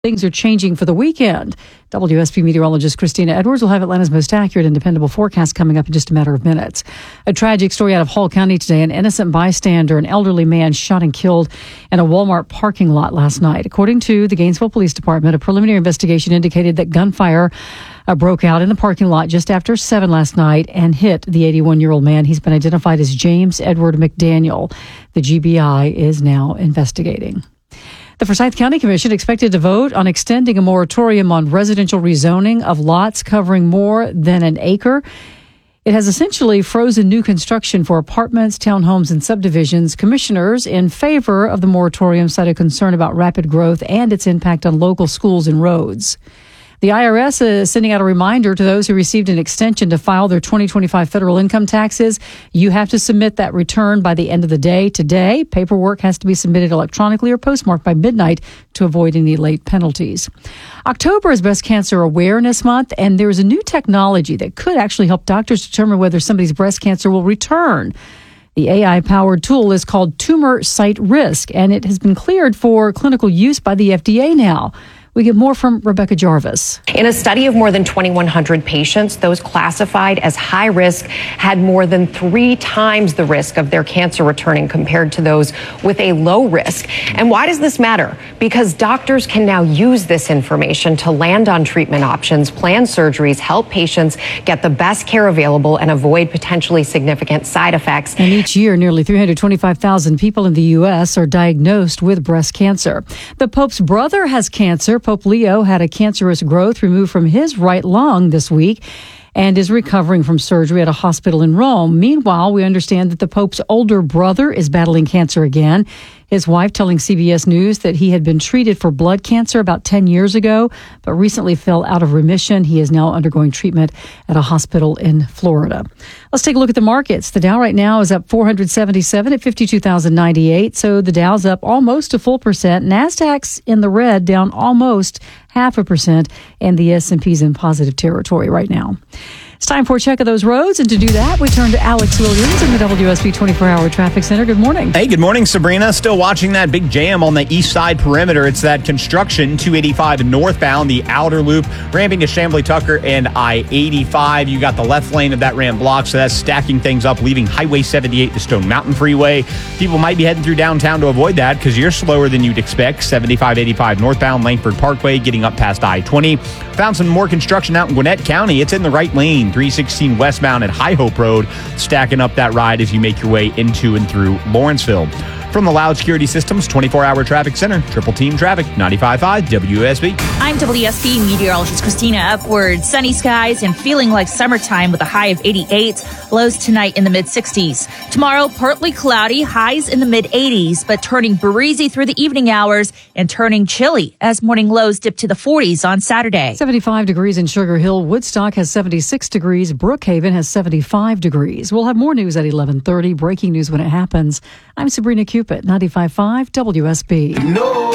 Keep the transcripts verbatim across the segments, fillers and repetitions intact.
Things are changing for the weekend. W S B meteorologist Christina Edwards will have Atlanta's most accurate and dependable forecast coming up in just a matter of minutes. A tragic story out of Hall County today. An innocent bystander, an elderly man, shot and killed in a Walmart parking lot last night. According to the Gainesville Police Department, a preliminary investigation indicated that gunfire uh, broke out in the parking lot just after seven last night and hit the eighty-one-year-old man. He's been identified as James Edward McDaniel. The G B I is now investigating. The Forsyth County Commission expected to vote on extending a moratorium on residential rezoning of lots covering more than an acre. It has essentially frozen new construction for apartments, townhomes, and subdivisions. Commissioners in favor of the moratorium cited concern about rapid growth and its impact on local schools and roads. The I R S is sending out a reminder to those who received an extension to file their twenty twenty-five federal income taxes. You have to submit that return by the end of the day today. Paperwork has to be submitted electronically or postmarked by midnight to avoid any late penalties. October is Breast Cancer Awareness Month, and there's a new technology that could actually help doctors determine whether somebody's breast cancer will return. The A I-powered tool is called Tumor Site Risk, and it has been cleared for clinical use by the F D A now. We get more from Rebecca Jarvis. In a study of more than twenty-one hundred patients, those classified as high risk had more than three times the risk of their cancer returning compared to those with a low risk. And why does this matter? Because doctors can now use this information to land on treatment options, plan surgeries, help patients get the best care available, and avoid potentially significant side effects. And each year, nearly three hundred twenty-five thousand people in the U S are diagnosed with breast cancer. The Pope's brother has cancer. Pope Leo had a cancerous growth removed from his right lung this week and is recovering from surgery at a hospital in Rome. Meanwhile, we understand that the Pope's older brother is battling cancer again. His wife telling C B S News that he had been treated for blood cancer about ten years ago, but recently fell out of remission. He is now undergoing treatment at a hospital in Florida. Let's take a look at the markets. The Dow right now is up four hundred seventy-seven at fifty-two thousand ninety-eight. So the Dow's up almost a full percent. NASDAQ's in the red, down almost half a percent. And the S and P's in positive territory right now. It's time for a check of those roads, and to do that, we turn to Alex Williams in the W S B twenty-four hour Traffic Center. Good morning. Hey, good morning, Sabrina. Still watching that big jam on the east side perimeter. It's that construction, two eighty-five northbound, the outer loop, ramping to Chamblee Tucker and I eighty-five. You got the left lane of that ramp blocked, so that's stacking things up, leaving Highway seventy-eight to Stone Mountain Freeway. People might be heading through downtown to avoid that because you're slower than you'd expect. seventy-five eighty-five northbound, Langford Parkway, getting up past I twenty. Found some more construction out in Gwinnett County. It's in the right lane. three sixteen westbound at High Hope Road, stacking up that ride as you make your way into and through Lawrenceville. From the Loud Security Systems twenty-four hour Traffic Center, Triple Team Traffic, ninety-five point five W S B. I'm W S B meteorologist Christina Upward. Sunny skies and feeling like summertime with a high of eighty-eight. Lows tonight in the mid-sixties. Tomorrow, partly cloudy, highs in the mid-eighties, but turning breezy through the evening hours and turning chilly as morning lows dip to the forties on Saturday. seventy-five degrees in Sugar Hill. Woodstock has seventy-six degrees. Brookhaven has seventy-five degrees. We'll have more news at eleven thirty. Breaking news when it happens. I'm Sabrina Cupid, ninety-five point five W S B. No,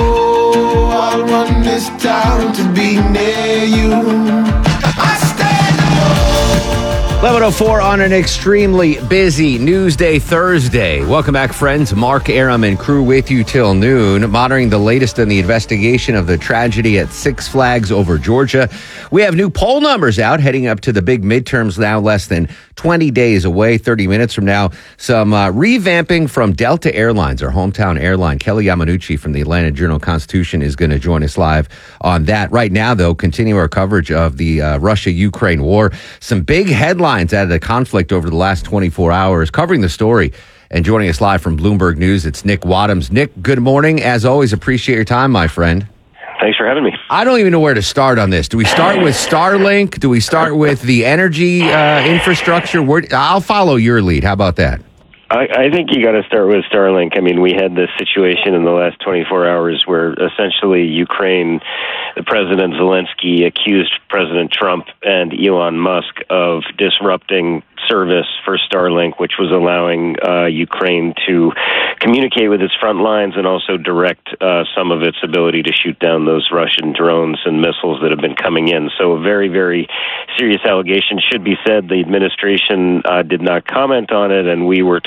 I want this town to be near you. I stand alone. eleven oh four on an extremely busy Newsday Thursday. Welcome back, friends. Mark Aram and crew with you till noon, monitoring the latest in the investigation of the tragedy at Six Flags over Georgia. We have new poll numbers out heading up to the big midterms now, less than twenty days away, thirty minutes from now. Some uh, revamping from Delta Airlines, our hometown airline. Kelly Yamanuchi from the Atlanta Journal-Constitution is going to join us live on that. Right now, though, continue our coverage of the uh, Russia-Ukraine war. Some big headlines out of the conflict over the last twenty-four hours. Covering the story and joining us live from Bloomberg News, it's Nick Wadhams. Nick, good morning. As always, appreciate your time, my friend. Thanks for having me. I don't even know where to start on this. Do we start with Starlink? Do we start with the energy uh, infrastructure? Where, I'll follow your lead. How about that? I, I think you got to start with Starlink. I mean, we had this situation in the last twenty-four hours where essentially Ukraine, the President Zelensky accused President Trump and Elon Musk of disrupting service for Starlink, which was allowing uh, Ukraine to communicate with its front lines and also direct uh, some of its ability to shoot down those Russian drones and missiles that have been coming in. So a very, very serious allegation. Should be said, the administration uh, did not comment on it, and we were told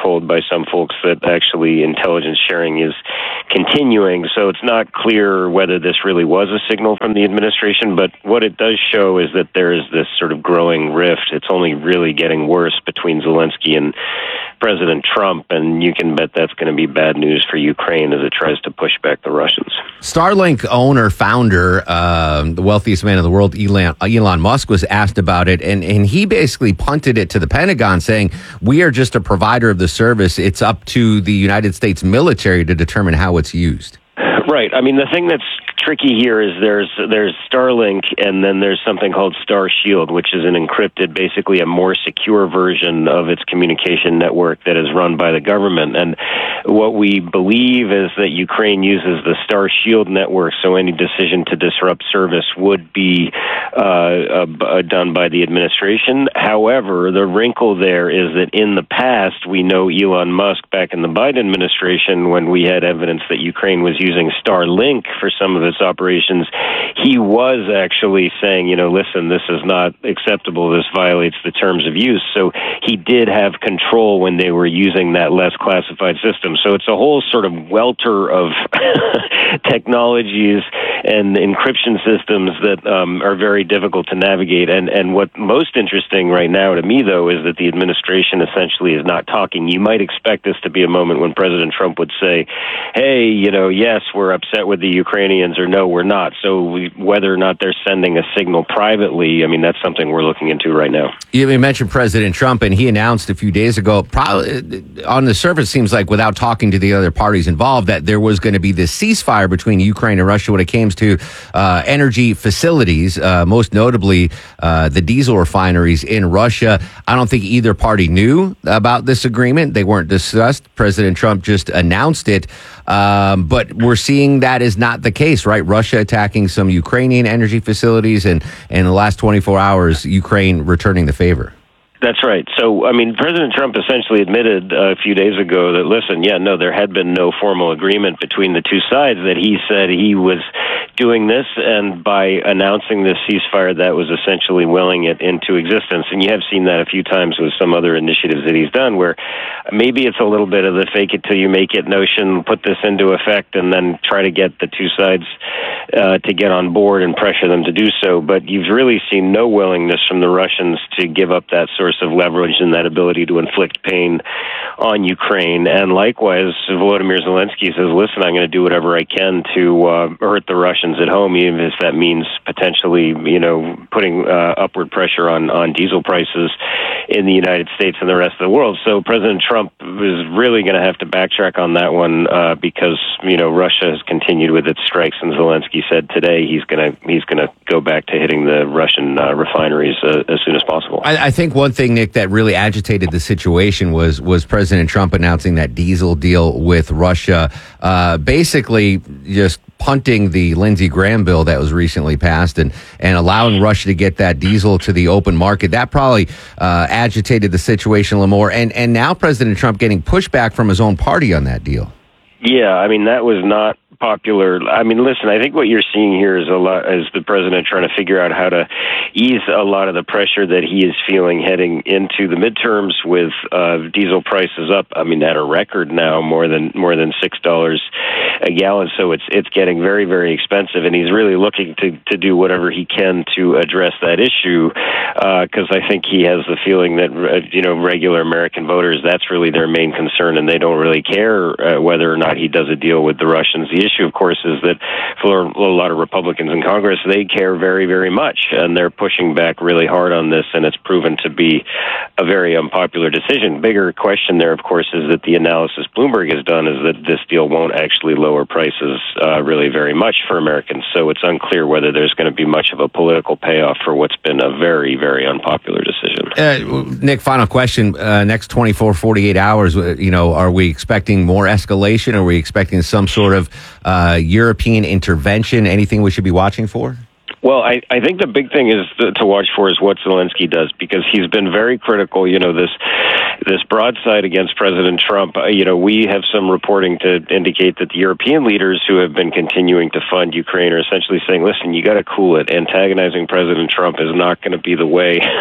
told by some folks that actually intelligence sharing is continuing. So it's not clear whether this really was a signal from the administration, but what it does show is that there is this sort of growing rift. It's only really getting worse between Zelensky and President Trump, and you can bet that's going to be bad news for Ukraine as it tries to push back the Russians. Starlink owner, founder, uh, the wealthiest man in the world, Elon, Elon Musk, was asked about it, and, and he basically punted it to the Pentagon, saying, we are just a provider of the service. It's up to the United States military to determine how it's used. Right. I mean, the thing that's tricky here is there's there's Starlink, and then there's something called Star Shield, which is an encrypted, basically a more secure version of its communication network that is run by the government. And what we believe is that Ukraine uses the Star Shield network, so any decision to disrupt service would be uh, uh, done by the administration. However, the wrinkle there is that in the past, we know Elon Musk, back in the Biden administration, when we had evidence that Ukraine was using Starlink for some of its operations, he was actually saying, you know, listen, this is not acceptable. This violates the terms of use. So he did have control when they were using that less classified system. So it's a whole sort of welter of technologies and encryption systems that um, are very difficult to navigate. And, and what most interesting right now to me, though, is that the administration essentially is not talking. You might expect this to be a moment when President Trump would say, hey, you know, yes, we're upset with the Ukrainians, or no, we're not. So we, whether or not they're sending a signal privately, I mean, that's something we're looking into right now. You mentioned President Trump, and he announced a few days ago, probably on the surface seems like without talking to the other parties involved, that there was going to be this ceasefire between Ukraine and Russia when it came to uh, energy facilities, uh, most notably uh, the diesel refineries in Russia. I don't think either party knew about this agreement. They weren't discussed. President Trump just announced it. Um, but we're seeing that is not the case, right? Russia attacking some Ukrainian energy facilities, and, and in the last twenty-four hours, Ukraine returning the favor. That's right. So, I mean, President Trump essentially admitted uh, a few days ago that, listen, yeah, no, there had been no formal agreement between the two sides, that he said he was doing this, and by announcing this ceasefire, that was essentially willing it into existence. And you have seen that a few times with some other initiatives that he's done, where maybe it's a little bit of the fake it till you make it notion, put this into effect, and then try to get the two sides uh, to get on board and pressure them to do so. But you've really seen no willingness from the Russians to give up that sort of leverage and that ability to inflict pain on Ukraine. And likewise, Volodymyr Zelensky says, listen, I'm going to do whatever I can to uh, hurt the Russians at home, even if that means potentially, you know, putting uh, upward pressure on, on diesel prices in the United States and the rest of the world. So President Trump is really going to have to backtrack on that one uh, because, you know, Russia has continued with its strikes, and Zelensky said today he's going to he's going to go back to hitting the Russian uh, refineries uh, as soon as possible. I, I think one thing, Nick, that really agitated the situation was was President Trump announcing that diesel deal with Russia, uh, basically just punting the Lindsey Graham bill that was recently passed and, and allowing Russia to get that diesel to the open market. That probably uh, agitated the situation a little more. And, and now President Trump getting pushback from his own party on that deal. Yeah, I mean, that was not popular. I mean, listen, I think what you're seeing here is a lot is the president trying to figure out how to ease a lot of the pressure that he is feeling heading into the midterms with uh, diesel prices up. I mean, at a record now, more than more than six dollars a gallon. So it's it's getting very, very expensive, and he's really looking to to do whatever he can to address that issue because uh, I think he has the feeling that uh, you know regular American voters, that's really their main concern, and they don't really care uh, whether or not he does a deal with the Russians. The issue, of course, is that for a lot of Republicans in Congress, they care very, very much, and they're pushing back really hard on this, and it's proven to be a very unpopular decision. Bigger question there, of course, is that the analysis Bloomberg has done is that this deal won't actually lower prices uh, really very much for Americans, so it's unclear whether there's going to be much of a political payoff for what's been a very, very unpopular decision. Uh, Nick, final question. Uh, next twenty-four, forty-eight hours, you know, are we expecting more escalation? Are we expecting some sort of uh, European intervention? Anything we should be watching for? Well, I, I think the big thing is to, to watch for is what Zelensky does, because he's been very critical. You know, this this broadside against President Trump, uh, you know, we have some reporting to indicate that the European leaders who have been continuing to fund Ukraine are essentially saying, listen, you got to cool it. Antagonizing President Trump is not going to be the way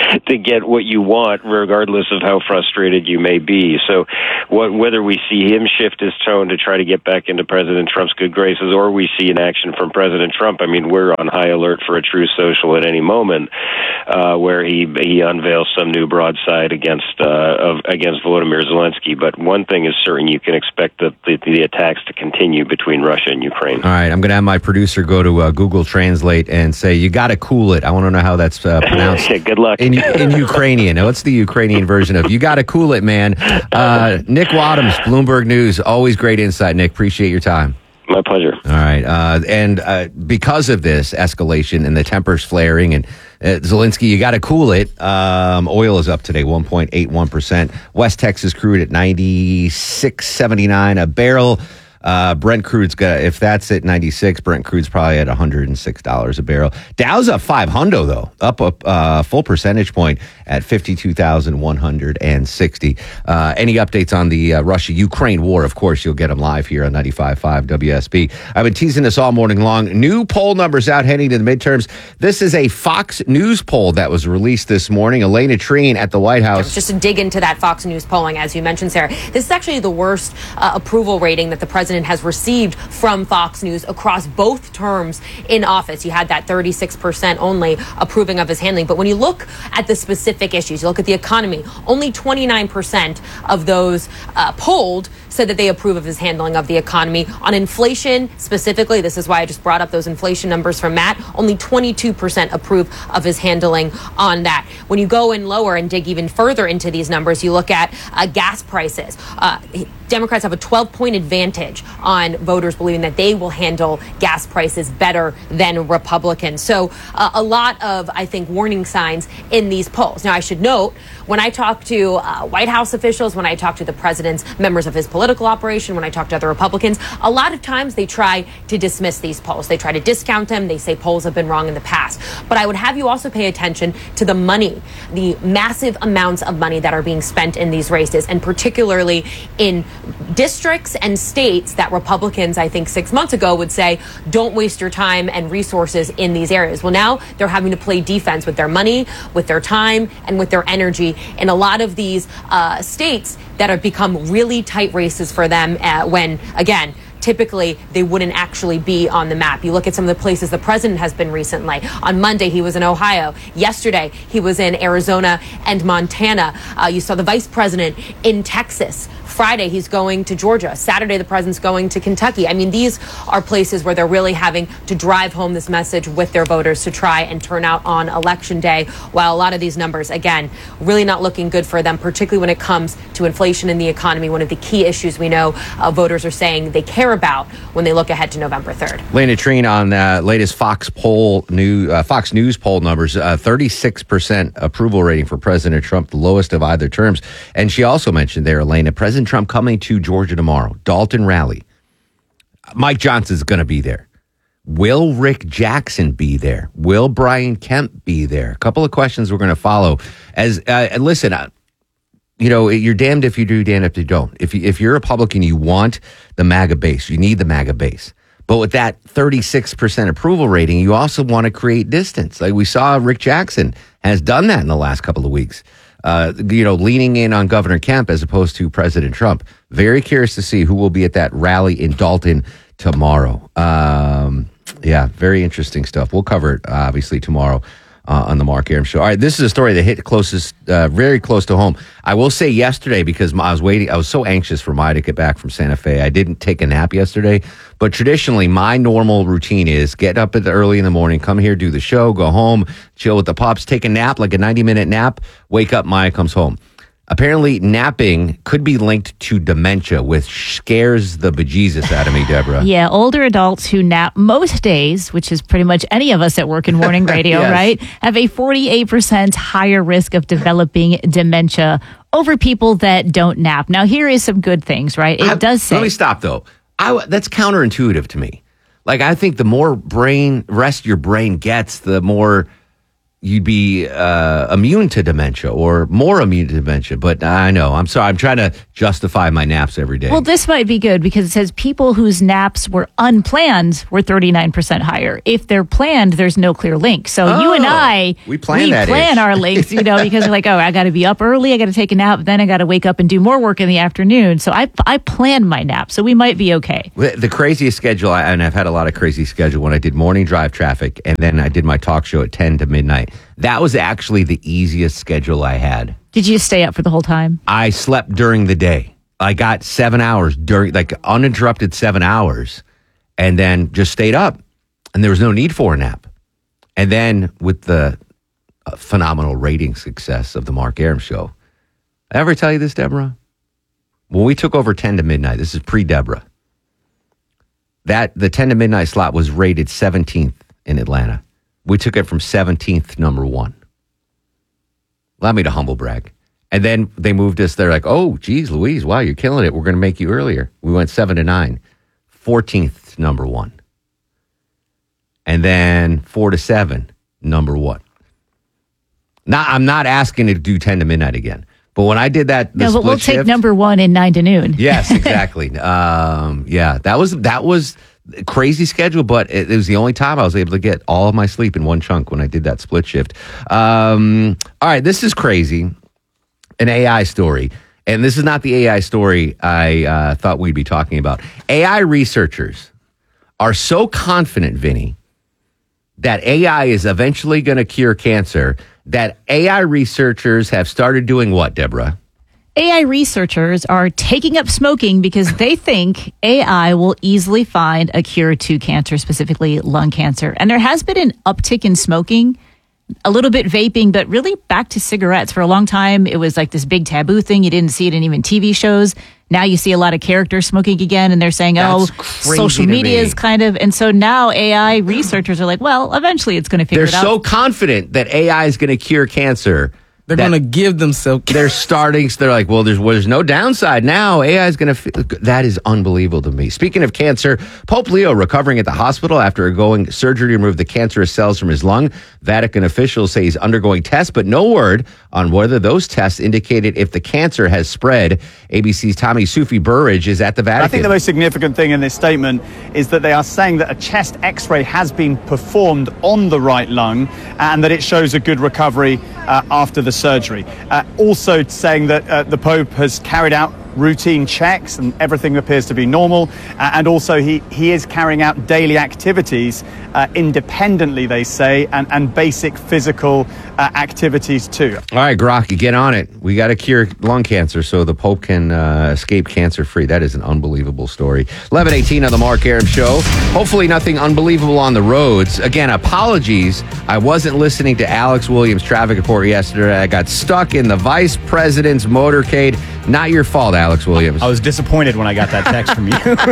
to get what you want, regardless of how frustrated you may be. So what, whether we see him shift his tone to try to get back into President Trump's good graces, or we see an action from President Trump, I mean, we're on high alert for a true social at any moment, uh, where he he unveils some new broadside against uh, of against Volodymyr Zelensky. But one thing is certain: you can expect the, the, the attacks to continue between Russia and Ukraine. All right, I'm going to have my producer go to uh, Google Translate and say, "You got to cool it." I want to know how that's uh, pronounced. Yeah, good luck in, in Ukrainian. What's the Ukrainian version of "You got to cool it, man"? Uh, Nick Wadhams, Bloomberg News. Always great insight, Nick. Appreciate your time. My pleasure. All right. Uh, and uh, because of this escalation and the tempers flaring and uh, Zelensky, you got to cool it. Um, oil is up today, one point eight one percent. West Texas crude at ninety-six seventy-nine a barrel. Uh, Brent crude's got, if that's at ninety-six, Brent crude's probably at one hundred six dollars a barrel. Dow's up five hundred though, up a uh, full percentage point at fifty-two thousand one hundred sixty. Uh, any updates on the uh, Russia-Ukraine war? Of course, you'll get them live here on ninety-five point five W S B. I've been teasing this all morning long. New poll numbers out heading to the midterms. This is a Fox News poll that was released this morning. Elena Treen at the White House. Just to dig into that Fox News polling, as you mentioned, Sarah, this is actually the worst uh, approval rating that the president has received from Fox News across both terms in office. You had that thirty-six percent only approving of his handling. But when you look at the specific issues, you look at the economy, only twenty-nine percent of those uh, polled said that they approve of his handling of the economy. On inflation specifically, this is why I just brought up those inflation numbers from Matt, only twenty-two percent approve of his handling on that. When you go in lower and dig even further into these numbers, you look at uh, gas prices. Uh, Democrats have a twelve-point advantage on voters believing that they will handle gas prices better than Republicans. So uh, a lot of, I think, warning signs in these polls. Now, I should note, when I talk to uh, White House officials, when I talk to the president's members of his political operation, when I talk to other Republicans, a lot of times they try to dismiss these polls. They try to discount them. They say polls have been wrong in the past. But I would have you also pay attention to the money, the massive amounts of money that are being spent in these races, and particularly in districts and states that Republicans, I think six months ago, would say, don't waste your time and resources in these areas. Well, now they're having to play defense with their money, with their time, and with their energy in a lot of these uh, states that have become really tight races for them uh, when, again, typically they wouldn't actually be on the map. You look at some of the places the president has been recently. On Monday, he was in Ohio. Yesterday, he was in Arizona and Montana. Uh, you saw the vice president in Texas. Friday, he's going to Georgia. Saturday, the president's going to Kentucky. I mean, these are places where they're really having to drive home this message with their voters to try and turn out on Election Day, while a lot of these numbers, again, really not looking good for them, particularly when it comes to inflation in the economy, one of the key issues we know uh, voters are saying they care about when they look ahead to November third. Lena Treen on uh, latest Fox poll, new uh, Fox News poll numbers, uh, thirty-six percent approval rating for President Trump, the lowest of either terms. And she also mentioned there, Elena, President Trump coming to Georgia tomorrow, Dalton rally. Mike Johnson's going to be there. Will Rick Jackson be there? Will Brian Kemp be there? A couple of questions we're going to follow. As uh, and listen, uh, you know, you're damned if you do, damned if you don't. If you, if you're a Republican, you want the MAGA base. You need the MAGA base. But with that thirty-six percent approval rating, you also want to create distance. Like we saw Rick Jackson has done that in the last couple of weeks. Uh, you know, leaning in on Governor Kemp as opposed to President Trump. Very curious to see who will be at that rally in Dalton tomorrow. Um, yeah, very interesting stuff. We'll cover it, obviously, tomorrow uh, on the Mark Arum Show. All right, this is a story that hit closest, uh, very close to home. I will say yesterday, because I was waiting, I was so anxious for Maya to get back from Santa Fe. I didn't take a nap yesterday, but traditionally, my normal routine is get up at the early in the morning, come here, do the show, go home, chill with the pups, take a nap, like a ninety-minute nap, wake up, Maya comes home. Apparently, napping could be linked to dementia, which scares the bejesus out of me, Deborah. Yeah, older adults who nap most days, which is pretty much any of us that work in morning radio, Yes. right, have a forty-eight percent higher risk of developing dementia over people that don't nap. Now, here is some good things, right? It I- does say... Let me stop, though. I, that's counterintuitive to me. Like, I think the more brain rest your brain gets, the more you'd be uh, immune to dementia or more immune to dementia. But I know, I'm sorry, I'm trying to justify my naps every day. Well, this might be good because it says people whose naps were unplanned were thirty-nine percent higher. If they're planned, there's no clear link. So Oh, you and I, we plan we that plan ish. our links, you know, because we're like, oh, I got to be up early, I got to take a nap, then I got to wake up and do more work in the afternoon. So I I plan my nap, so we might be okay. The the craziest schedule, I- and I've had a lot of crazy schedule when I did morning drive traffic, and then I did my talk show at ten to midnight. That was actually the easiest schedule I had. Did you stay up for the whole time? I slept during the day. I got seven hours during, like uninterrupted seven hours, and then just stayed up, and there was no need for a nap. And then with the uh, phenomenal rating success of the Mark Arum Show, I ever tell you this, Deborah? When we took over ten to midnight, this is pre-Deborah, that the ten to midnight slot was rated seventeenth in Atlanta. We took it from seventeenth to number one. Allow me to humble brag. And then they moved us. They're like, oh, geez, Louise, wow, you're killing it. We're going to make you earlier. We went seven to nine. fourteenth to number one. And then four to seven, number one. Now, I'm not asking to do ten to midnight again. But when I did that, the No, but split we'll take shift, number one in nine to noon. Yes, exactly. um, yeah, that was that was a crazy schedule, but it, it was the only time I was able to get all of my sleep in one chunk when I did that split shift. Um, all right, this is crazy. An A I story. And this is not the A I story I uh, thought we'd be talking about. A I researchers are so confident, Vinny, that A I is eventually going to cure cancer that A I researchers have started doing what, Deborah? A I researchers are taking up smoking because they think A I will easily find a cure to cancer, specifically lung cancer. And there has been an uptick in smoking, a little bit vaping, but really back to cigarettes. For a long time, it was like this big taboo thing. You didn't see it in even T V shows. Now you see a lot of characters smoking again, and they're saying, That's oh, crazy social to media me. is kind of, and so now A I researchers are like, well, eventually it's going to figure They're it out. so confident that A I is going to cure cancer. They're that going to give themselves. They're starting. They're like, well, there's well, there's no downside now. A I is going to. That is unbelievable to me. Speaking of cancer, Pope Leo recovering at the hospital after undergoing surgery to remove the cancerous cells from his lung. Vatican officials say he's undergoing tests, but no word on whether those tests indicated if the cancer has spread. A B C's Tommy Sufi Burridge is at the Vatican. I think the most significant thing in this statement is that they are saying that a chest x-ray has been performed on the right lung and that it shows a good recovery uh, after the surgery. Uh, also saying that uh, the Pope has carried out routine checks and everything appears to be normal. Uh, and also he, he is carrying out daily activities uh, independently, they say, and, and basic physical uh, activities too. All right, Grok, get on it. We got to cure lung cancer so the Pope can uh, escape cancer-free. That is an unbelievable story. eleven eighteen on the Mark Arum Show. Hopefully nothing unbelievable on the roads. Again, apologies. I wasn't listening to Alex Williams' traffic report yesterday. I got stuck in the vice president's motorcade. Not your fault, Alex Williams. I was disappointed when I got that text from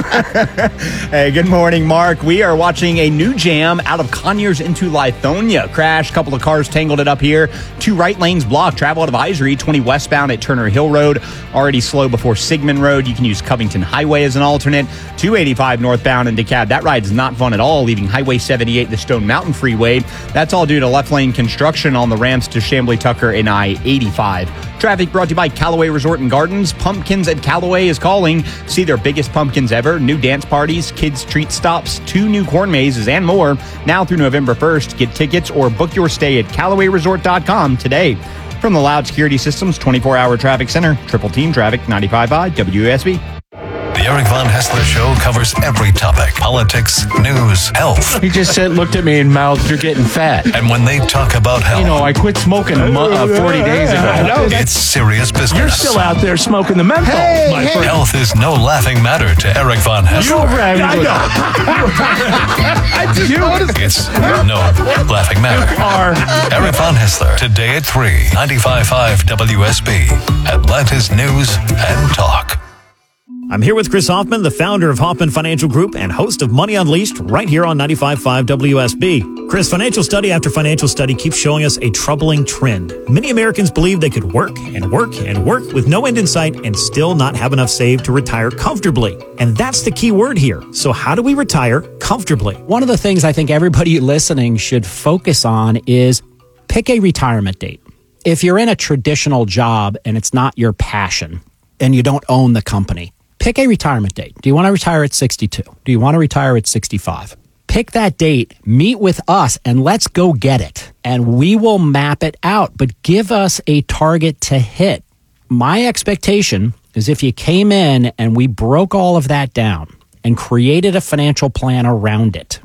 you. Hey, good morning, Mark. We are watching a new jam out of Conyers into Lithonia. Crash, couple of cars tangled it up here. Two right lanes blocked. Travel out of Ivory, twenty westbound at Turner Hill Road. Already slow before Sigmund Road. You can use Covington Highway as an alternate. two eighty-five northbound in DeKalb. That ride's not fun at all, leaving Highway seventy-eight, the Stone Mountain Freeway. That's all due to left lane construction on the ramps to Chambly Tucker and I eighty-five. Traffic brought to you by Callaway Resort and Gardens. Pumpkins at Callaway is calling. See their biggest pumpkins ever. New dance parties, kids treat stops, two new corn mazes, and more. Now through November first. Get tickets or book your stay at Callaway Resort dot com today. From the Loud Security Systems twenty-four hour Traffic Center, Triple Team Traffic, ninety-five point five W S B. The Eric Von Hessler Show covers every topic. Politics, news, health. He just said, looked at me and mouthed, you're getting fat. And when they talk about health... You know, I quit smoking a mo- uh, forty days ago. I know. It's serious business. You're still out there smoking the menthol, hey, my hey. friend. Health is no laughing matter to Eric Von Hessler. You're right. I know. I just noticed. It's no laughing matter. Are. Eric Von Hessler, today at three, ninety-five point five W S B. Atlanta's News and Talk. I'm here with Chris Hoffman, the founder of Hoffman Financial Group and host of Money Unleashed right here on ninety-five point five W S B. Chris, financial study after financial study keeps showing us a troubling trend. Many Americans believe they could work and work and work with no end in sight and still not have enough saved to retire comfortably. And that's the key word here. So how do we retire comfortably? One of the things I think everybody listening should focus on is pick a retirement date. If you're in a traditional job and it's not your passion and you don't own the company, pick a retirement date. Do you want to retire at sixty-two? Do you want to retire at sixty-five? Pick that date, meet with us, and let's go get it. And we will map it out, but give us a target to hit. My expectation is if you came in and we broke all of that down and created a financial plan around it,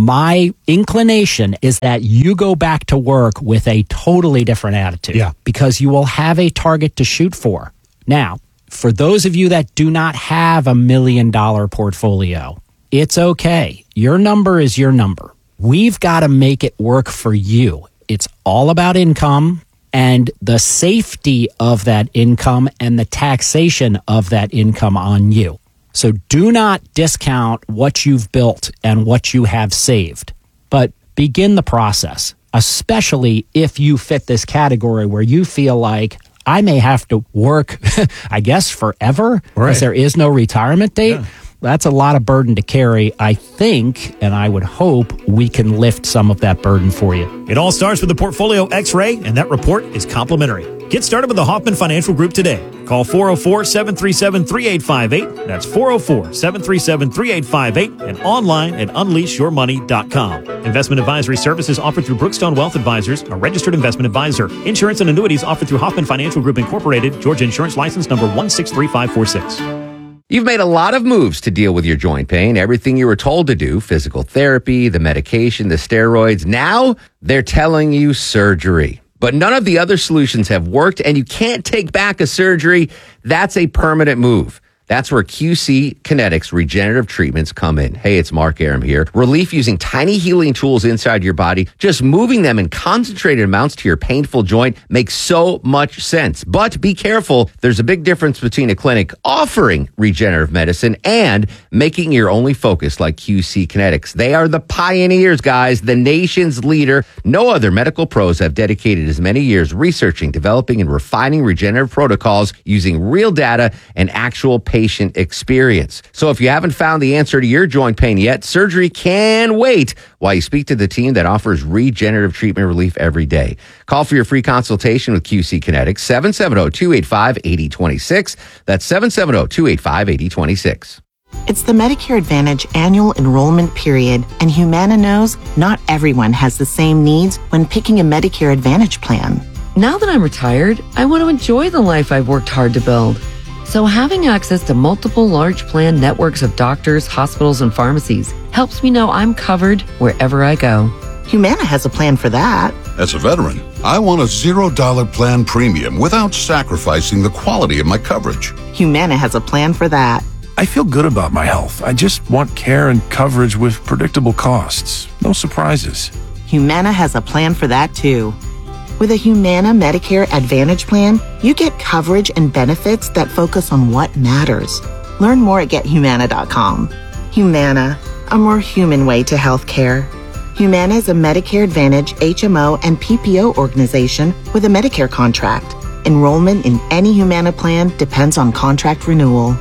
my inclination is that you go back to work with a totally different attitude. Yeah. Because you will have a target to shoot for. Now, for those of you that do not have a million dollar portfolio, it's okay. Your number is your number. We've got to make it work for you. It's all about income and the safety of that income and the taxation of that income on you. So do not discount what you've built and what you have saved, but begin the process, especially if you fit this category where you feel like I may have to work, I guess, forever because Right. there is no retirement date. Yeah. That's a lot of burden to carry. I think, and I would hope, we can lift some of that burden for you. It all starts with the Portfolio X-ray, and that report is complimentary. Get started with the Hoffman Financial Group today. Call four oh four, seven three seven, three eight five eight. That's four oh four, seven three seven, three eight five eight and online at unleash your money dot com. Investment advisory services offered through Brookstone Wealth Advisors, a registered investment advisor. Insurance and annuities offered through Hoffman Financial Group Incorporated, Georgia Insurance License number one six three five four six. You've made a lot of moves to deal with your joint pain. Everything you were told to do, physical therapy, the medication, the steroids. Now they're telling you surgery. But none of the other solutions have worked, and you can't take back a surgery. That's a permanent move. That's where Q C Kinetics regenerative treatments come in. Hey, it's Mark Aram here. Relief using tiny healing tools inside your body, just moving them in concentrated amounts to your painful joint makes so much sense. But be careful. There's a big difference between a clinic offering regenerative medicine and making your only focus like Q C Kinetics. They are the pioneers, guys, the nation's leader. No other medical pros have dedicated as many years researching, developing, and refining regenerative protocols using real data and actual patient patient experience. So if you haven't found the answer to your joint pain yet, surgery can wait while you speak to the team that offers regenerative treatment relief every day. Call for your free consultation with Q C Kinetics, seven seven zero, two eight five, eight zero two six. That's seven seven zero, two eight five, eight zero two six. It's the Medicare Advantage annual enrollment period, and Humana knows not everyone has the same needs when picking a Medicare Advantage plan. Now that I'm retired, I want to enjoy the life I've worked hard to build. So having access to multiple large plan networks of doctors, hospitals, and pharmacies helps me know I'm covered wherever I go. Humana has a plan for that. As a veteran, I want a zero dollar plan premium without sacrificing the quality of my coverage. Humana has a plan for that. I feel good about my health. I just want care and coverage with predictable costs. No surprises. Humana has a plan for that too. With a Humana Medicare Advantage plan, you get coverage and benefits that focus on what matters. Learn more at get humana dot com. Humana, a more human way to healthcare. Humana is a Medicare Advantage H M O and P P O organization with a Medicare contract. Enrollment in any Humana plan depends on contract renewal.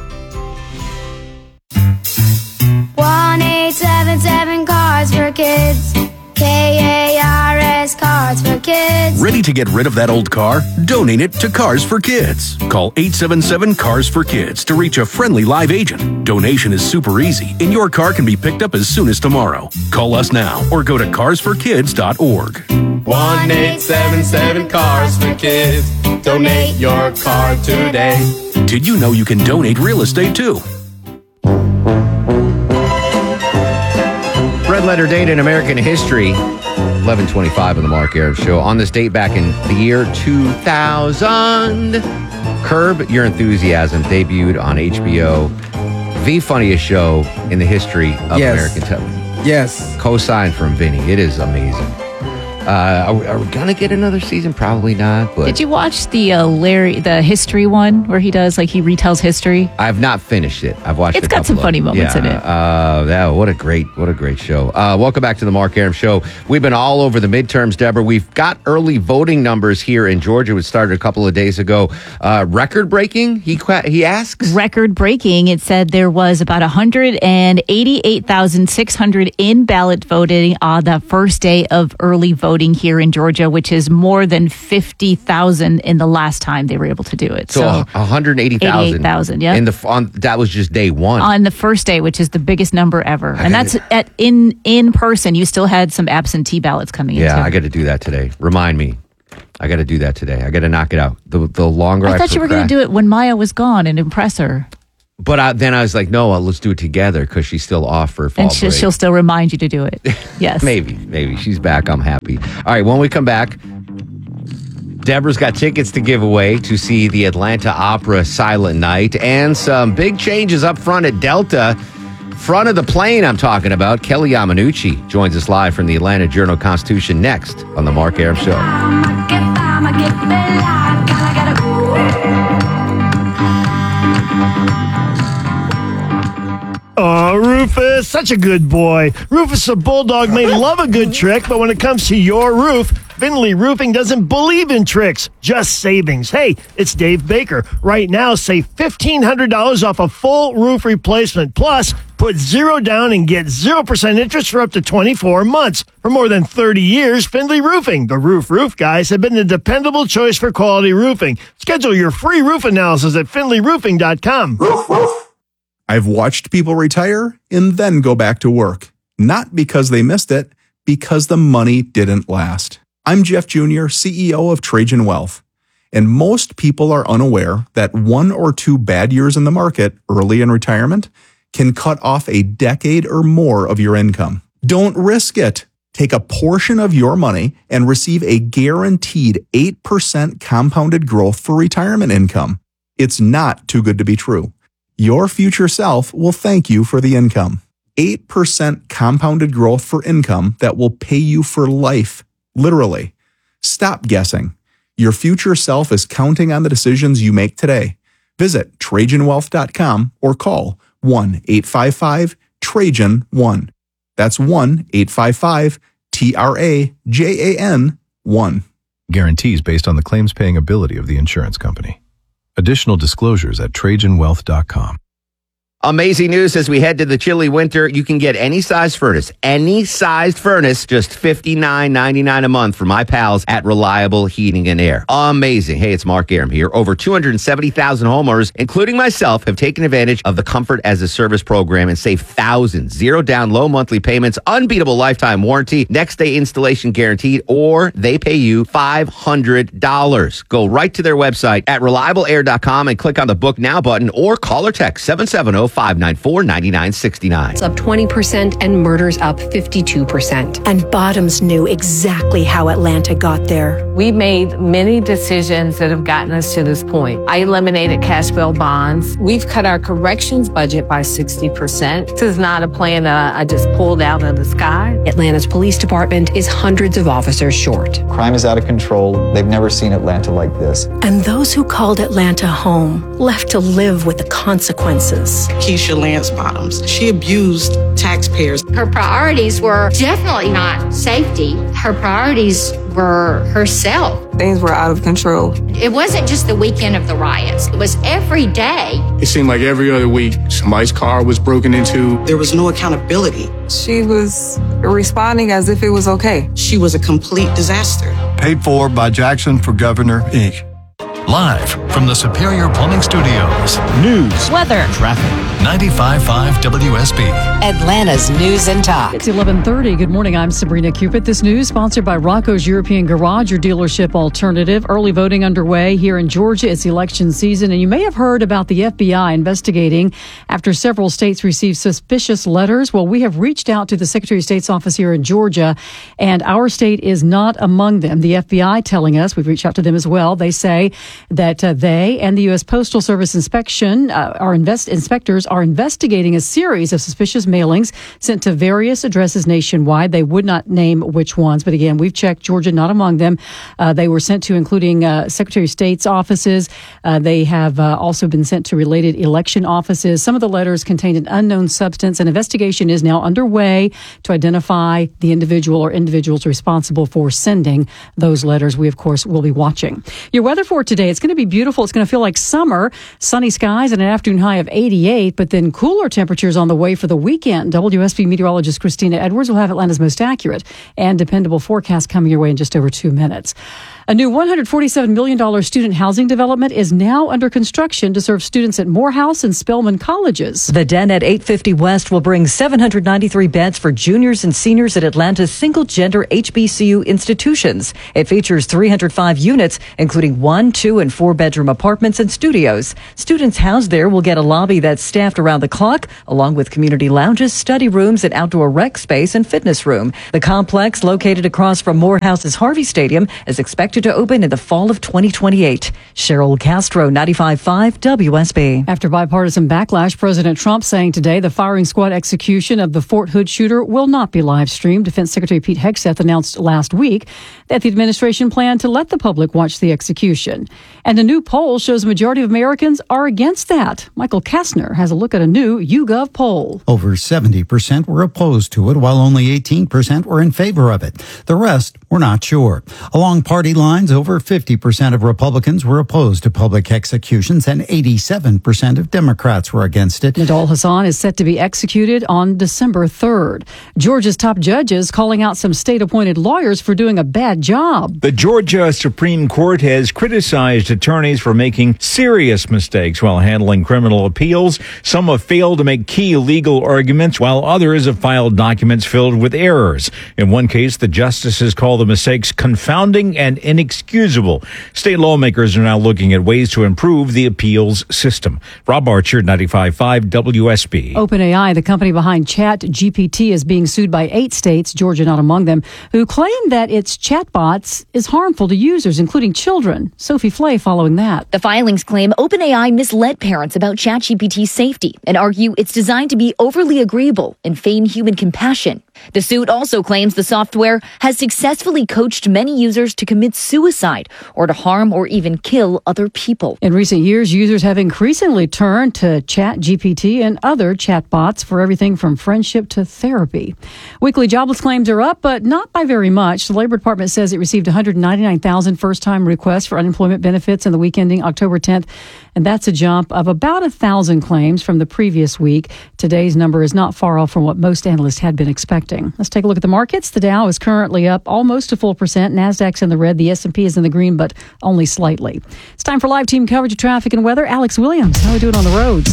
one eight seven seven Cars for Kids. K A R S Cars for Kids. Ready to get rid of that old car? Donate it to Cars for Kids. Call eight seven seven Cars for Kids to reach a friendly live agent. Donation is super easy, and your car can be picked up as soon as tomorrow. Call us now or go to cars for kids dot org. one eight seven seven Cars for Kids. Donate your car today. Did you know you can donate real estate too? Red letter date in American history, eleven twenty-five on the Mark Aram Show. On this date back in the year two thousand, Curb Your Enthusiasm debuted on H B O. The funniest show in the history of Yes. American television. Yes. Co-signed from Vinny. It is amazing. Uh, are, we, are we gonna get another season? Probably not. But Did you watch the uh, Larry, the history one where he does like he retells history? I've not finished it. I've watched. It's a got couple some of funny them. moments yeah, in it. Uh, yeah, what a great, what a great show. Uh, welcome back to the Mark Aram Show. We've been all over the midterms, Deborah. We've got early voting numbers here in Georgia, which started a couple of days ago. Uh, record breaking. He he asks. Record breaking. It said there was about one hundred eighty-eight thousand six hundred in ballot voting on the first day of early voting. voting here in Georgia, which is more than fifty thousand in the last time they were able to do it. So, so one hundred eighty thousand. eighty-eight thousand, yeah. In the, on, that was just day one. On the first day, which is the biggest number ever. I and that's gotta, at in in person. You still had some absentee ballots coming in. Yeah, too. I got to do that today. Remind me. I got to do that today. I got to knock it out. The, the longer I I thought you were going to do it when Maya was gone and impress her. But I, then I was like, no, well, let's do it together because she's still off for fall And she, break. she'll still remind you to do it. Yes. maybe, maybe. She's back. I'm happy. All right, when we come back, Deborah's got tickets to give away to see the Atlanta Opera Silent Night and some big changes up front at Delta. Front of the plane I'm talking about. Kelly Yamanucci joins us live from the Atlanta Journal-Constitution next on The Mark Arum Show. Oh, Rufus, such a good boy. Rufus, a bulldog, may love a good trick, but when it comes to your roof, Finley Roofing doesn't believe in tricks, just savings. Hey, it's Dave Baker. Right now, save fifteen hundred dollars off a full roof replacement. Plus, put zero down and get zero percent interest for up to twenty-four months. For more than thirty years, Finley Roofing, the roof roof guys, have been the dependable choice for quality roofing. Schedule your free roof analysis at finley roofing dot com. Roof, roof. I've watched people retire and then go back to work. Not because they missed it, because the money didn't last. I'm Jeff Junior, C E O of Trajan Wealth. And most people are unaware that one or two bad years in the market early in retirement can cut off a decade or more of your income. Don't risk it. Take a portion of your money and receive a guaranteed eight percent compounded growth for retirement income. It's not too good to be true. Your future self will thank you for the income. eight percent compounded growth for income that will pay you for life. Literally. Stop guessing. Your future self is counting on the decisions you make today. Visit Trajan Wealth dot com or call one eight five five Trajan one. That's one eight five five T R A J A N one. Guarantees based on the claims paying ability of the insurance company. Additional disclosures at Trajan Wealth dot com. Amazing news as we head to the chilly winter. You can get any size furnace, any sized furnace, just fifty-nine ninety-nine a month from my pals at Reliable Heating and Air. Amazing. Hey, it's Mark Arum here. Over two hundred seventy thousand homeowners, including myself, have taken advantage of the Comfort as a Service program and saved thousands. Zero down, low monthly payments, unbeatable lifetime warranty, next day installation guaranteed, or they pay you five hundred dollars. Go right to their website at reliable air dot com and click on the Book Now button or call or text seven seven zero, five nine four, nine nine six nine. It's up twenty percent and murders up fifty-two percent. And Bottoms knew exactly how Atlanta got there. We made many decisions that have gotten us to this point. I eliminated cash bail bonds. We've cut our corrections budget by sixty percent. This is not a plan that I just pulled out of the sky. Atlanta's police department is hundreds of officers short. Crime is out of control. They've never seen Atlanta like this. And those who called Atlanta home left to live with the consequences. Keisha Lance Bottoms. She abused taxpayers. Her priorities were definitely not safety. Her priorities were herself. Things were out of control. It wasn't just the weekend of the riots. It was every day. It seemed like every other week, somebody's car was broken into. There was no accountability. She was responding as if it was okay. She was a complete disaster. Paid for by Jackson for Governor, Incorporated. Live from the Superior Plumbing Studios. News. Weather. Traffic. ninety-five point five W S B. Atlanta's News and Talk. It's eleven thirty. Good morning. I'm Sabrina Cupid. This news sponsored by Rocco's European Garage, your dealership alternative. Early voting underway here in Georgia. It's election season, and you may have heard about the F B I investigating after several states received suspicious letters. Well, we have reached out to the Secretary of State's office here in Georgia, and our state is not among them. The F B I telling us, we've reached out to them as well. They say that uh, they and the U S Postal Service inspection, uh, our invest inspectors are investigating a series of suspicious mailings sent to various addresses nationwide. They would not name which ones, but again, we've checked. Georgia not among them. Uh, they were sent to including uh, Secretary of State's offices. Uh, they have uh, also been sent to related election offices. Some of the letters contained an unknown substance. An investigation is now underway to identify the individual or individuals responsible for sending those letters. We, of course, will be watching. Your weather for today. today. It's going to be beautiful. It's going to feel like summer, sunny skies and an afternoon high of eighty-eight, but then cooler temperatures on the way for the weekend. W S B meteorologist Christina Edwards will have Atlanta's most accurate and dependable forecast coming your way in just over two minutes. A new one hundred forty-seven million dollars student housing development is now under construction to serve students at Morehouse and Spelman colleges. The Den at eight fifty West will bring seven hundred ninety-three beds for juniors and seniors at Atlanta's single-gender H B C U institutions. It features three hundred five units, including one, two, and four-bedroom apartments and studios. Students housed there will get a lobby that's staffed around the clock, along with community lounges, study rooms, and outdoor rec space and fitness room. The complex, located across from Morehouse's Harvey Stadium, is expected to open in the fall of twenty twenty-eight. Cheryl Castro, ninety-five point five W S B. After bipartisan backlash, President Trump saying today the firing squad execution of the Fort Hood shooter will not be live streamed. Defense Secretary Pete Hegseth announced last week that the administration planned to let the public watch the execution. And a new poll shows a majority of Americans are against that. Michael Kastner has a look at a new YouGov poll. Over seventy percent were opposed to it, while only eighteen percent were in favor of it. The rest were not sure. Along party lines, over fifty percent of Republicans were opposed to public executions and eighty-seven percent of Democrats were against it. Nidal Hasan is set to be executed on December third. Georgia's top judges calling out some state-appointed lawyers for doing a bad job. The Georgia Supreme Court has criticized attorneys for making serious mistakes while handling criminal appeals. Some have failed to make key legal arguments, while others have filed documents filled with errors. In one case, the justices call the mistakes confounding and inexcusable. State lawmakers are now looking at ways to improve the appeals system. Rob Archer, ninety-five point five W S B. OpenAI, the company behind ChatGPT, is being sued by eight states, Georgia not among them, who claim that its chatbots is harmful to users, including children. Sophie Flay following that. The filings claim OpenAI misled parents about ChatGPT's safety and argue it's designed to be overly agreeable and feign human compassion. The suit also claims the software has successfully coached many users to commit suicide or to harm or even kill other people. In recent years, users have increasingly turned to ChatGPT and other chatbots for everything from friendship to therapy. Weekly jobless claims are up, but not by very much. The Labor Department says it received one hundred ninety-nine thousand first-time requests for unemployment benefits in the week ending October tenth, and that's a jump of about one thousand claims from the previous week. Today's number is not far off from what most analysts had been expecting. Let's take a look at the markets. The Dow is currently up almost a full percent. NASDAQ's in the red. The S and P is in the green, but only slightly. It's time for live team coverage of traffic and weather. Alex Williams, how are we doing on the roads?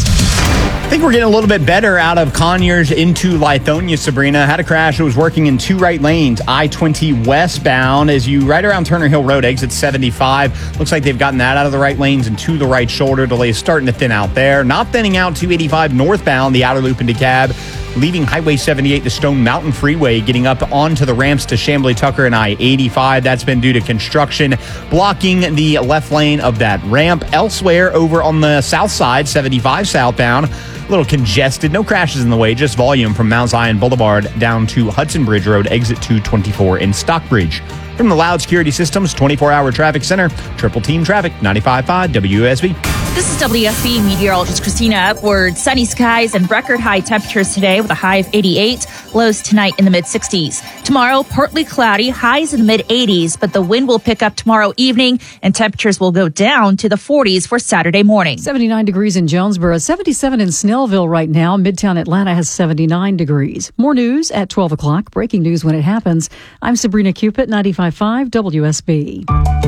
I think we're getting a little bit better out of Conyers into Lithonia, Sabrina. Had a crash. It was working in two right lanes, I twenty westbound. As you right around Turner Hill Road, exit seventy-five. Looks like they've gotten that out of the right lanes and to the right shoulder. Delays starting to thin out there. Not thinning out two eighty-five northbound, the outer loop into Cab. Leaving Highway seventy-eight to Stone Mountain Freeway, getting up onto the ramps to Chamblee Tucker and I eighty-five. That's been due to construction, blocking the left lane of that ramp. Elsewhere, over on the south side, seventy-five southbound, a little congested. No crashes in the way, just volume from Mount Zion Boulevard down to Hudson Bridge Road, exit two twenty-four in Stockbridge. From the Loud Security Systems twenty-four hour Traffic Center, Triple Team Traffic, ninety-five point five W S B. This is W S B meteorologist Christina Upward. Sunny skies and record high temperatures today with a high of eighty-eight. Lows tonight in the mid sixties. Tomorrow, partly cloudy, highs in the mid eighties, but the wind will pick up tomorrow evening and temperatures will go down to the forties for Saturday morning. seventy-nine degrees in Jonesboro, seventy-seven in Snellville right now. Midtown Atlanta has seventy-nine degrees. More news at twelve o'clock. Breaking news when it happens. I'm Sabrina Cupid, ninety-five point five W S B.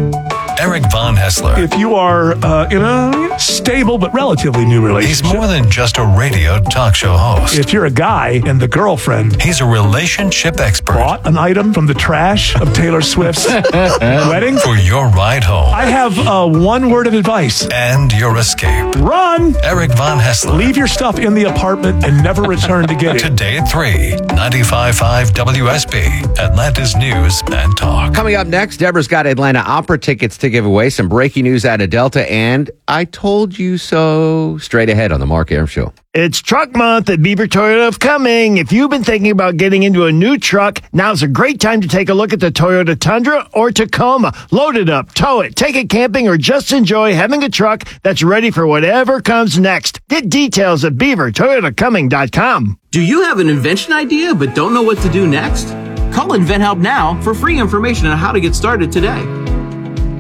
Eric Von Hessler. If you are uh, in a stable but relatively new relationship. He's more than just a radio talk show host. If you're a guy and the girlfriend. He's a relationship expert. Bought an item from the trash of Taylor Swift's wedding. For your ride home. I have uh, one word of advice. And your escape. Run! Eric Von Hessler. Leave your stuff in the apartment and never return to get it. Today at three, ninety-five point five W S B, Atlanta's News and Talk. Coming up next, Deborah's got Atlanta Opera tickets to give away, some breaking news out of Delta, and I told you so straight ahead on the Mark Arum Show. It's truck month at Beaver Toyota of Cumming. If you've been thinking about getting into a new truck, now's a great time to take a look at the Toyota Tundra or Tacoma. Load it up, tow it, take it camping, or just enjoy having a truck that's ready for whatever comes next. Get details at beaver toyota cumming dot com. Do you have an invention idea but don't know what to do next? Call InventHelp now for free information on how to get started today.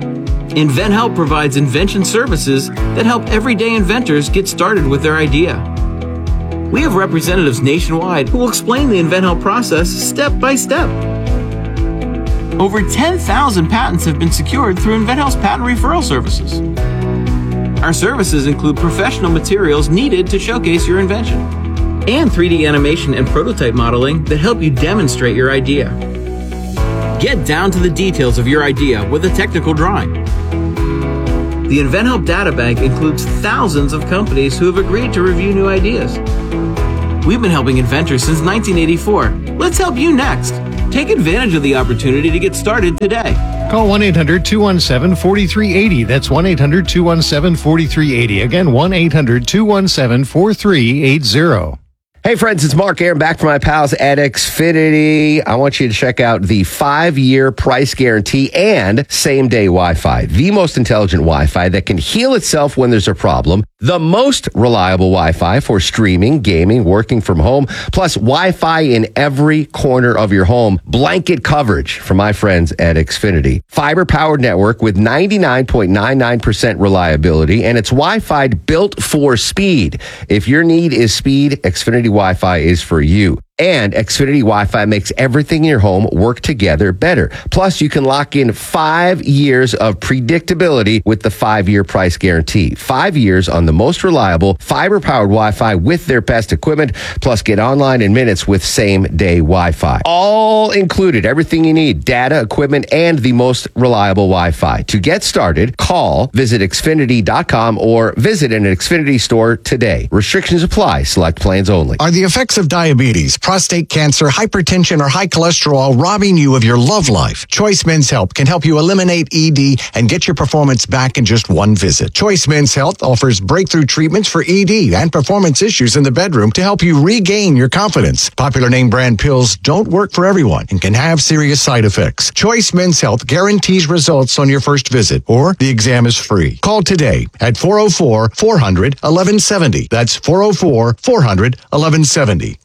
Call one eight hundred two one seven four three eight zero. That's one eight hundred two one seven four three eight zero. Again, one eight hundred two one seven four three eight zero. Hey friends, it's Mark Aaron back from my pals at Xfinity. I want you to check out the five-year price guarantee and same-day Wi-Fi. The most intelligent Wi-Fi that can heal itself when there's a problem. The most reliable Wi-Fi for streaming, gaming, working from home. Plus Wi-Fi in every corner of your home. Blanket coverage from my friends at Xfinity. Fiber-powered network with ninety-nine point nine nine percent reliability. And it's Wi-Fi built for speed. If your need is speed, Xfinity Wi-Fi is for you. And Xfinity Wi-Fi makes everything in your home work together better. Plus, you can lock in five years of predictability with the five-year price guarantee. Five years on the most reliable fiber-powered Wi-Fi with their best equipment. Plus, get online in minutes with same-day Wi-Fi. All included, everything you need, data, equipment, and the most reliable Wi-Fi. To get started, call, visit Xfinity dot com, or visit an Xfinity store today. Restrictions apply. Select plans only. Are the effects of diabetes, prostate cancer, hypertension, or high cholesterol robbing you of your love life? Choice Men's Health can help you eliminate E D and get your performance back in just one visit. Choice Men's Health offers breakthrough treatments for E D and performance issues in the bedroom to help you regain your confidence. Popular name brand pills don't work for everyone and can have serious side effects. Choice Men's Health guarantees results on your first visit, or the exam is free. Call today at four oh four, four hundred, eleven seventy. That's four oh four, four hundred, eleven seventy.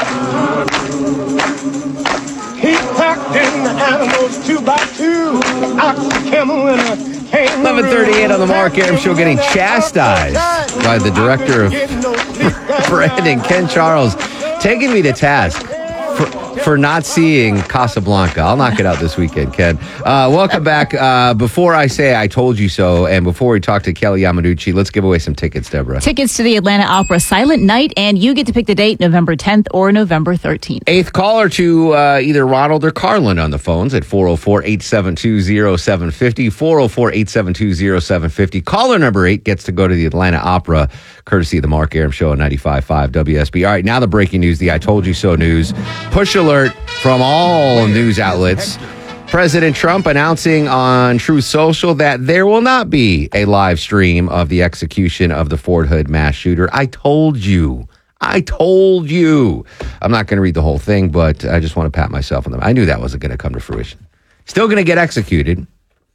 He packed in the animals two by two, ox, a camel, and a kangaroo. eleven thirty-eight on the Mark Aram Show, getting chastised by the director of Brandon, Ken Charles, taking me to task for, for not seeing Casablanca. I'll knock it out this weekend, Ken. Uh, welcome back. Uh, before I say I told you so, and before we talk to Kelly Yamanuchi, let's give away some tickets, Deborah. Tickets to the Atlanta Opera Silent Night, and you get to pick the date, November tenth or November thirteenth. Eighth caller to uh, either Ronald or Carlin on the phones at four oh four, eight seven two, oh seven five oh, four oh four, eight seven two, oh seven five oh. Caller number eight gets to go to the Atlanta Opera, courtesy of the Mark Aram Show on ninety-five point five W S B. All right, now the breaking news, the I Told You So news. Push alert from all news outlets. President Trump announcing on Truth Social that there will not be a live stream of the execution of the Fort Hood mass shooter. I told you. I told you. I'm not going to read the whole thing, but I just want to pat myself on the back. I knew that wasn't going to come to fruition. Still going to get executed,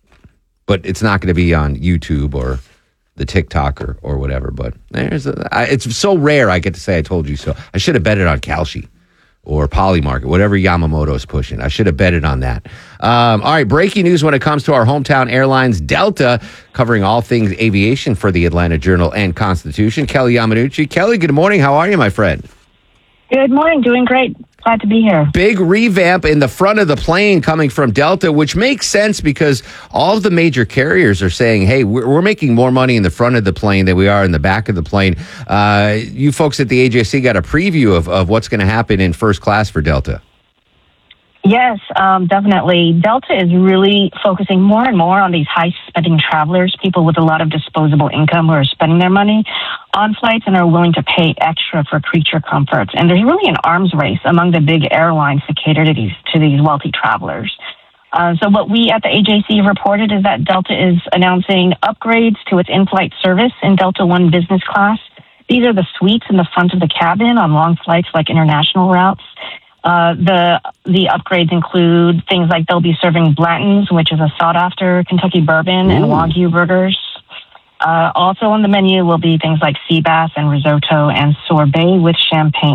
but it's not going to be on YouTube or the TikTok or, or whatever. But there's a, I, it's so rare I get to say I told you so. I should have betted on Kalshi or Polymarket, whatever Yamamoto's pushing. I should have betted on that. Um, all right, breaking news when it comes to our hometown airlines, Delta, covering all things aviation for the Atlanta Journal and Constitution. Kelly Yamanuchi. Kelly, good morning. How are you, my friend? Good morning. Doing great. Glad to be here. Big revamp in the front of the plane coming from Delta, which makes sense because all of the major carriers are saying, hey, we're, we're making more money in the front of the plane than we are in the back of the plane. Uh, you folks at the A J C got a preview of, of what's going to happen in first class for Delta. Yes, um, definitely. Delta is really focusing more and more on these high-spending travelers, people with a lot of disposable income who are spending their money on flights and are willing to pay extra for creature comforts. And there's really an arms race among the big airlines to cater to these to these wealthy travelers. Uh, so what we at the A J C reported is that Delta is announcing upgrades to its in-flight service in Delta One business class. These are the suites in the front of the cabin on long flights like international routes. Uh, the the upgrades include things like they'll be serving Blanton's, which is a sought-after Kentucky bourbon, Ooh. and Wagyu burgers. Uh, also on the menu will be things like sea bass and risotto and sorbet with champagne.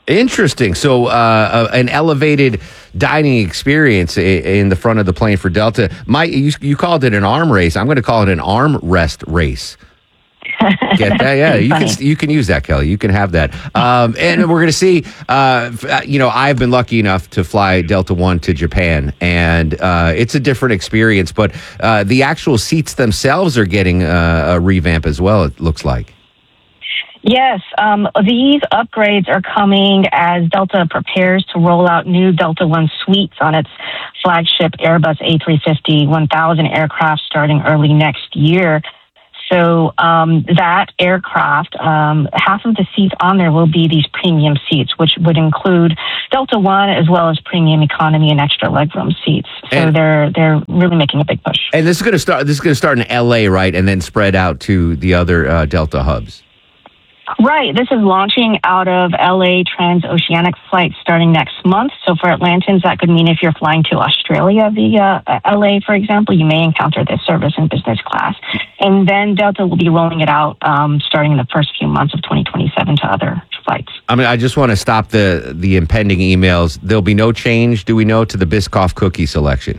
Interesting. So uh, an elevated dining experience in the front of the plane for Delta. My, you, you called it an arm race. I'm going to call it an arm rest race. Get that? Yeah, you can you can use that, Kelly. You can have that. Um, and we're going to see. Uh, you know, I've been lucky enough to fly Delta One to Japan, and uh, it's a different experience. But uh, the actual seats themselves are getting uh, a revamp as well. It looks like. Yes, um, these upgrades are coming as Delta prepares to roll out new Delta One suites on its flagship Airbus A three fifty one thousand aircraft starting early next year. So um, that aircraft, um, half of the seats on there will be these premium seats, which would include Delta One as well as premium economy and extra legroom seats. So and, they're they're really making a big push. And this is going to start. This is going to start in L A, right, and then spread out to the other uh, Delta hubs. Right. This is launching out of L A transoceanic flights starting next month. So for Atlantans, that could mean if you're flying to Australia via uh, L A, for example, you may encounter this service in business class. And then Delta will be rolling it out um, starting in the first few months of twenty twenty-seven to other flights. I mean, I just want to stop the, the impending emails. There'll be no change, do we know, to the Biscoff cookie selection?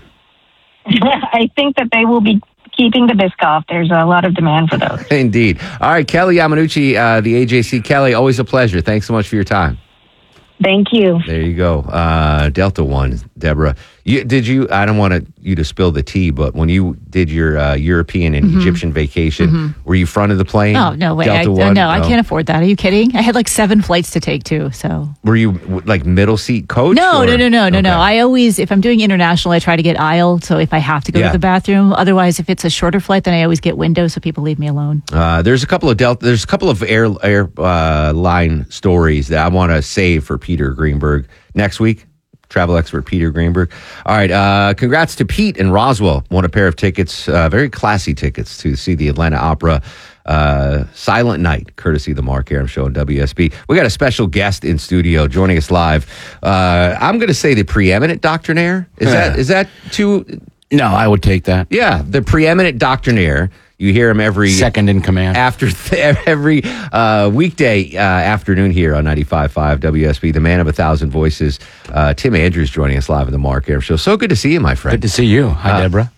I think that they will be keeping the Biscoff. There's a lot of demand for those. Indeed. All right, Kelly Yamanuchi, uh, the A J C. Kelly, always a pleasure. Thanks so much for your time. Thank you. There you go. Uh, Delta One, Deborah. You, did you, I don't want to, you to spill the tea, but when you did your uh, European and mm-hmm. Egyptian vacation, mm-hmm. were you front of the plane? Oh, no way. Delta I, One? Uh, no, I can't afford that. Are you kidding? I had like seven flights to take too, so. Were you like middle seat coach? No, or? no, no, no, no, okay. no. I always, if I'm doing international, I try to get aisle, so if I have to go yeah. to the bathroom. Otherwise, if it's a shorter flight, then I always get window, so people leave me alone. Uh, there's a couple of Delta, there's a couple of air, air uh, line stories that I want to save for Peter Greenberg next week. Travel expert Peter Greenberg. All right. Uh, congrats to Pete in Roswell. Won a pair of tickets, uh, very classy tickets to see the Atlanta Opera uh, Silent Night, courtesy of the Mark Aram Show on W S B. We got a special guest in studio joining us live. Uh, I'm going to say the preeminent doctrinaire. Is that is that too? No, I would take that. Yeah, the preeminent doctrinaire. You hear him every second in command after th- every uh, weekday uh, afternoon here on ninety-five point five W S B. The man of a thousand voices, uh, Tim Andrews, joining us live in the Mark Aram Show. So good to see you, my friend. Good to see you. Hi, uh, Deborah.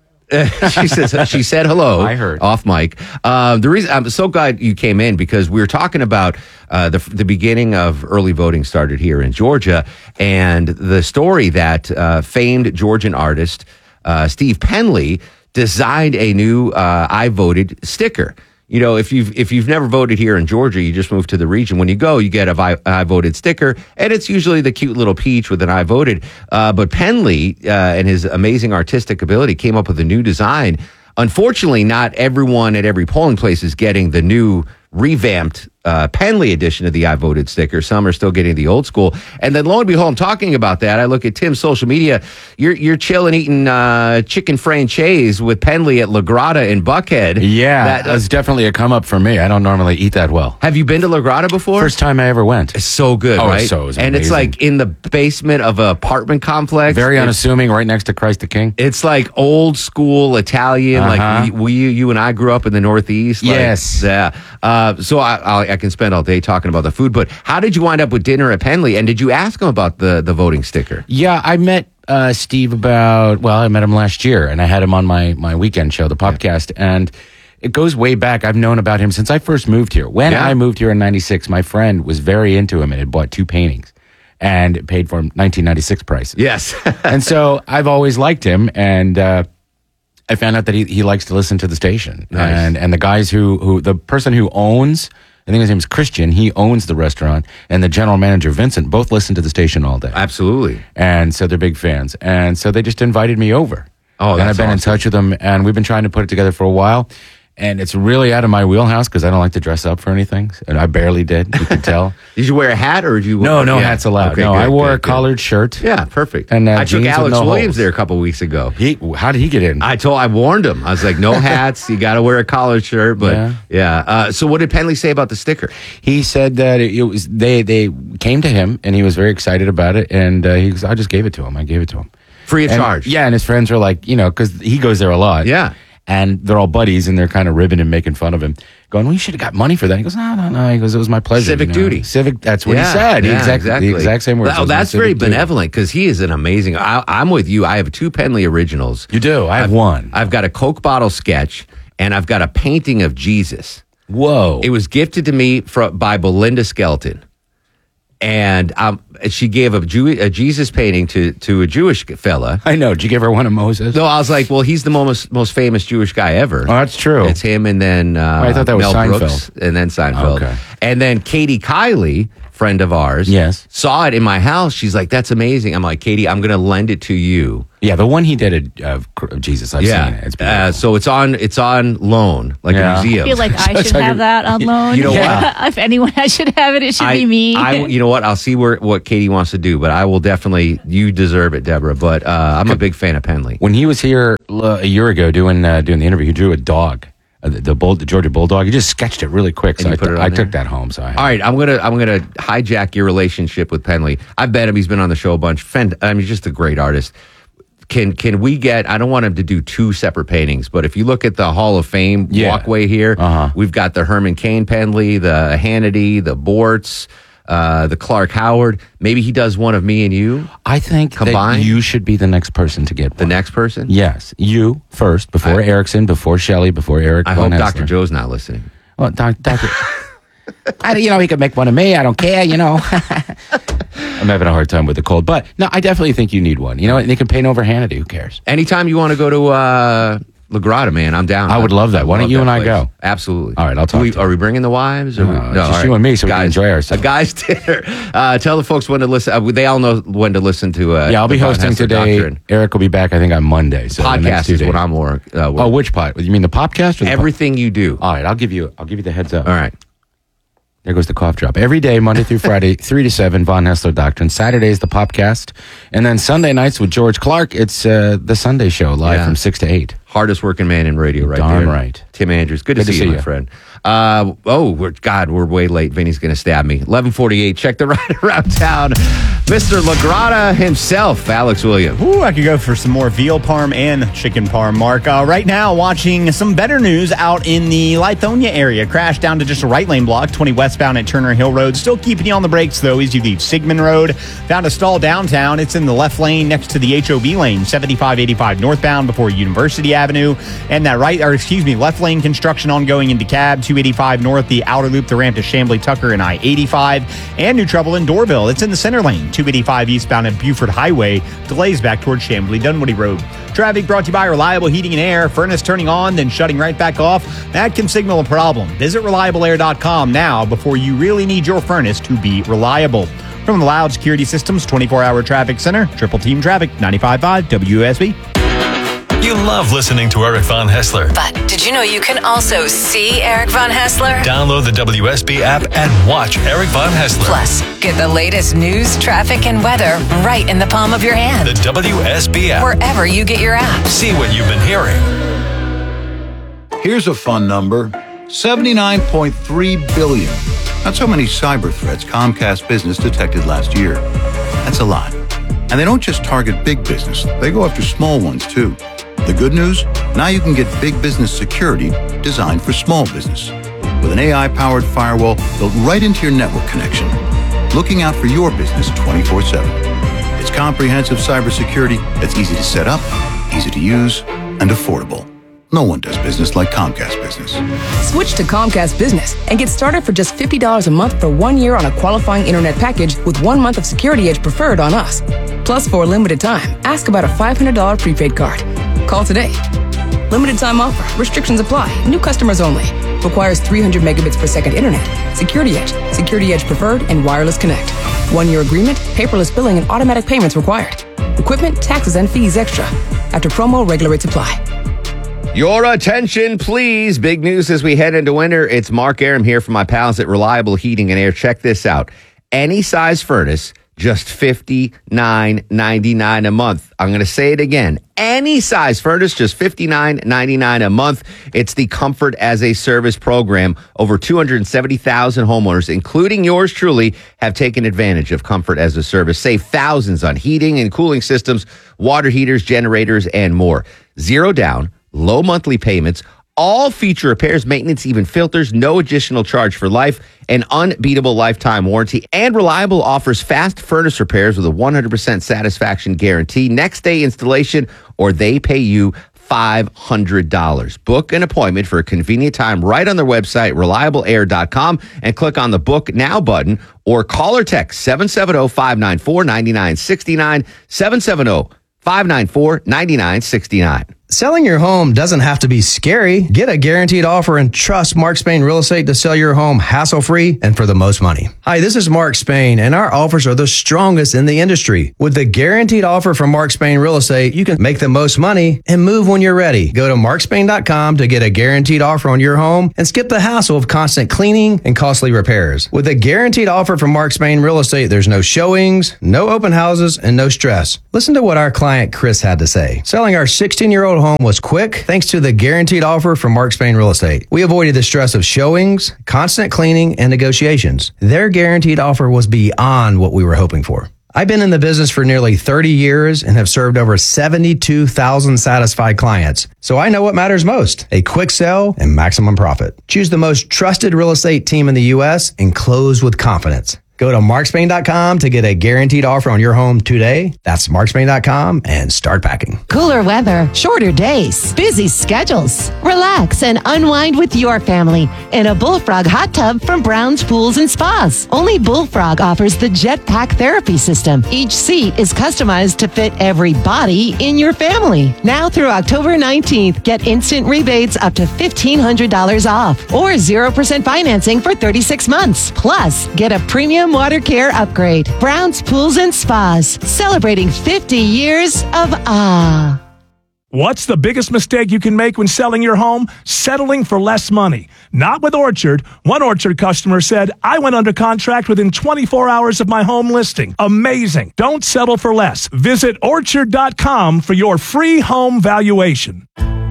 she says she said hello. I heard off mic. Uh, the reason I'm so glad you came in because we were talking about uh, the the beginning of early voting started here in Georgia, and the story that uh, famed Georgian artist uh, Steve Penley designed a new uh, I voted sticker. You know, if you've if you've never voted here in Georgia, you just moved to the region. When you go, you get a I, I voted sticker, and it's usually the cute little peach with an I voted. Uh, but Penley uh, and his amazing artistic ability came up with a new design. Unfortunately, not everyone at every polling place is getting the new revamped uh, Penley edition of the I voted sticker. Some are still getting the old school. And then lo and behold, I'm talking about that. I look at Tim's social media. You're you're chilling, eating uh, chicken franchise with Penley at La Grata in Buckhead. Yeah, that uh, was definitely a come up for me. I don't normally eat that well. Have you been to La Grata before? First time I ever went. It's so good, oh, right? So it was and amazing. It's like in the basement of an apartment complex. Very it's, unassuming, right next to Christ the King. It's like old school Italian, uh-huh. like we, we you and I grew up in the Northeast. Like, yes. Yeah. Uh, so I, I, I can spend all day talking about the food, but how did you wind up with dinner at Penley? And did you ask him about the, the voting sticker? Yeah, I met uh, Steve about, well, I met him last year, and I had him on my, my weekend show, the podcast, yeah. and it goes way back. I've known about him since I first moved here. When yeah. I moved here in ninety-six, my friend was very into him and had bought two paintings and paid for him nineteen ninety-six prices. Yes. And so I've always liked him, and uh, I found out that he, he likes to listen to the station. Nice. And and the guys who, who, the person who owns, I think his name is Christian, he owns the restaurant, and the general manager, Vincent, both listen to the station all day. Absolutely. And so they're big fans. And so they just invited me over. Oh, that's And I've been awesome. in touch with them, and we've been trying to put it together for a while. And it's really out of my wheelhouse because I don't like to dress up for anything. And I barely did, you can tell. Did you wear a hat or did you? No, no yeah. hats allowed. Okay, no, good, I wore good, a collared good. shirt. Yeah, perfect. And uh, I took jeans with Alex no Williams holes. there a couple weeks ago. He, how did he get in? I told, I warned him. I was like, no hats. You got to wear a collared shirt. But yeah. yeah. Uh, so what did Penley say about the sticker? He said that it was they they came to him and he was very excited about it. And uh, he was, I just gave it to him. I gave it to him free of and, charge. Yeah, and his friends were like, you know, because he goes there a lot. Yeah. and they're all buddies, and they're kind of ribbing and making fun of him, going, well, you should have got money for that. He goes, no, no, no. He goes, it was my pleasure. Civic you know? duty. Civic, that's what Yeah, he said. yeah, exactly, exactly. The exact same words. Well, that's very benevolent because he is an amazing. I, I'm with you. I have two Penley originals. You do? I have I've, one. I've got a Coke bottle sketch, and I've got a painting of Jesus. Whoa. It was gifted to me from, by Belinda Skelton. And um, she gave a, Jew, a Jesus painting to, to a Jewish fella. I know. Did you give her one of Moses? No, I was like, well, he's the most most famous Jewish guy ever. Oh, that's true. It's him and then uh, Oh, I thought that was Mel Seinfeld. Brooks and then Seinfeld. Okay. And then Katie Kiley, friend of ours, yes, saw it in my house. She's like, that's amazing. I'm like, Katie, I'm going to lend it to you. Yeah, the one he did of uh, Jesus, I've yeah. seen it. It's uh, so it's on it's on loan, like Yeah. a museum. I feel like I should have that on loan. You know what? If anyone I should have it, it should I, be me. I, you know what? I'll see where what Katie wants to do, but I will definitely. You deserve it, Deborah. But uh, I'm a big fan of Penley. When he was here uh, a year ago doing uh, doing the interview, he drew a dog, uh, the, the, bull, the Georgia Bulldog. He just sketched it really quick. So And you I, put it t- on I there? took that home. So I All right, I'm gonna I'm gonna hijack your relationship with Penley. I've met him. He's been on the show a bunch. Fend, I mean, he's just a great artist. Can can we get? I don't want him to do two separate paintings, but if you look at the Hall of Fame Yeah. walkway here, Uh-huh. we've got the Herman Cain Penley, the Hannity, the Bortz, uh, the Clark Howard. Maybe he does one of me and you. I think combined. that you should be the next person to get one. The next person? Yes, you first, before I- Erickson, before Shelley, before Eric. I Von hope Hessler. Doctor Joe's not listening. Well, doc, Doctor I, you know, he could make one of me. I don't care, you know. I'm having a hard time with the cold. But, no, I definitely think you need one. You know, they can paint over Hannity. Who cares? Anytime you want to go to uh, La Grata, man, I'm down. I would love that. Why don't love you that and I place. go? Absolutely. All right, I'll talk we, to Are we bringing the wives? Or No, we, it's just all you and me, so we can guys, enjoy ourselves. A guys' dinner. Uh, tell the folks when to listen. Uh, they all know when to listen to. Uh, Yeah, I'll be the Von hosting Hessler today. Doctrine. Eric will be back, I think, on Monday. So the next Podcast two is days. what I'm more. Uh, Oh, which pod? You mean the podcast? Or the Everything you do. All right, I'll give you. I'll give you the heads up. All right. There goes the cough drop. Every day, Monday through Friday, three to seven, Von Hessler Doctrine. Saturdays, the Popcast. And then Sunday nights with George Clark, it's uh, the Sunday show live Yeah. from six to eight. Hardest working man in radio right Darn there. right. Tim Andrews. Good, to, see you, my friend. Uh, oh, we're, God, we're way late. Vinny's going to stab me. eleven forty-eight. Check the ride around town. Mister La Grata himself, Alex Williams. Ooh, I could go for some more veal parm and chicken parm, Mark. Uh, right now, watching some better news out in the Lithonia area. Crash down to just a right lane block, twenty westbound at Turner Hill Road. Still keeping you on the brakes, though, as you leave Sigmund Road. Found a stall downtown. It's in the left lane next to the H O B lane, seventy-five eighty-five northbound before University Avenue. And that right, or excuse me, left lane construction ongoing in DeKalb, two eighty-five north, the outer loop, the ramp to Chambly Tucker and I eighty-five. And new trouble in Doorville. It's in the center lane, two eighty-five eastbound at Buford Highway. Delays back towards Chambly Dunwoody Road. Traffic brought to you by Reliable Heating and Air. Furnace turning on, then shutting right back off. That can signal a problem. Visit reliable air dot com now before you really need your furnace to be reliable. From the Loud Security Systems twenty-four hour Traffic Center, Triple Team Traffic, ninety-five point five W S B. You love listening to Eric Von Hessler. But did you know you can also see Eric Von Hessler? Download the W S B app and watch Eric Von Hessler. Plus, get the latest news, traffic, and weather right in the palm of your hand. The W S B app. Wherever you get your apps. See what you've been hearing. Here's a fun number, seventy-nine point three billion. That's how many cyber threats Comcast Business detected last year. That's a lot. And they don't just target big business, they go after small ones too. The good news? Now you can get big business security designed for small business. With an A I-powered firewall built right into your network connection, looking out for your business twenty-four seven. It's comprehensive cybersecurity that's easy to set up, easy to use, and affordable. No one does business like Comcast Business. Switch to Comcast Business and get started for just fifty dollars a month for one year on a qualifying internet package with one month of Security Edge Preferred on us. Plus, for a limited time, ask about a five hundred dollars prepaid card. Call today. Limited time offer. Restrictions apply. New customers only. Requires three hundred megabits per second internet. Security Edge, Security Edge Preferred, and Wireless Connect. One-year agreement, paperless billing, and automatic payments required. Equipment, taxes, and fees extra. After promo, regular rates apply. Your attention, please. Big news as we head into winter. It's Mark Aram here from my pals at Reliable Heating and Air. Check this out. Any size furnace, just fifty-nine ninety-nine a month. I'm going to say it again. Any size furnace, just fifty-nine ninety-nine a month. It's the Comfort as a Service program. Over two hundred seventy thousand homeowners, including yours truly, have taken advantage of Comfort as a Service. Save thousands on heating and cooling systems, water heaters, generators, and more. Zero down. low monthly payments, all feature repairs, maintenance, even filters, no additional charge for life, an unbeatable lifetime warranty, and Reliable offers fast furnace repairs with a one hundred percent satisfaction guarantee, next day installation, or they pay you five hundred dollars. Book an appointment for a convenient time right on their website, reliable air dot com, and click on the Book Now button, or call or text seven seven zero, five nine four, nine nine six nine, seven seven zero, five nine four, nine nine six nine. Selling your home doesn't have to be scary. Get a guaranteed offer and trust Mark Spain Real Estate to sell your home hassle-free and for the most money. Hi, this is Mark Spain, and our offers are the strongest in the industry. With the guaranteed offer from Mark Spain Real Estate, you can make the most money and move when you're ready. Go to mark spain dot com to get a guaranteed offer on your home and skip the hassle of constant cleaning and costly repairs. With a guaranteed offer from Mark Spain Real Estate, there's no showings, no open houses, and no stress. Listen to what our client Chris had to say. Selling our sixteen-year-old home was quick thanks to the guaranteed offer from Mark Spain Real Estate. We avoided the stress of showings, constant cleaning, and negotiations. Their guaranteed offer was beyond what we were hoping for. I've been in the business for nearly thirty years and have served over seventy-two thousand satisfied clients. So I know what matters most: a quick sale and maximum profit. Choose the most trusted real estate team in the U S and close with confidence. Go to mark spain dot com to get a guaranteed offer on your home today. That's mark spain dot com and start packing. Cooler weather, shorter days, busy schedules. Relax and unwind with your family in a Bullfrog hot tub from Brown's Pools and Spas. Only Bullfrog offers the Jetpack therapy system. Each seat is customized to fit every body in your family. Now through October nineteenth, get instant rebates up to fifteen hundred dollars off or zero percent financing for thirty-six months. Plus, get a premium water care upgrade. Brown's Pools and Spas, celebrating fifty years of ah. What's the biggest mistake you can make when selling your home? Settling for less money. Not with Orchard. One Orchard customer said, I went under contract within twenty-four hours of my home listing. Amazing. Don't settle for less. Visit orchard dot com for your free home valuation.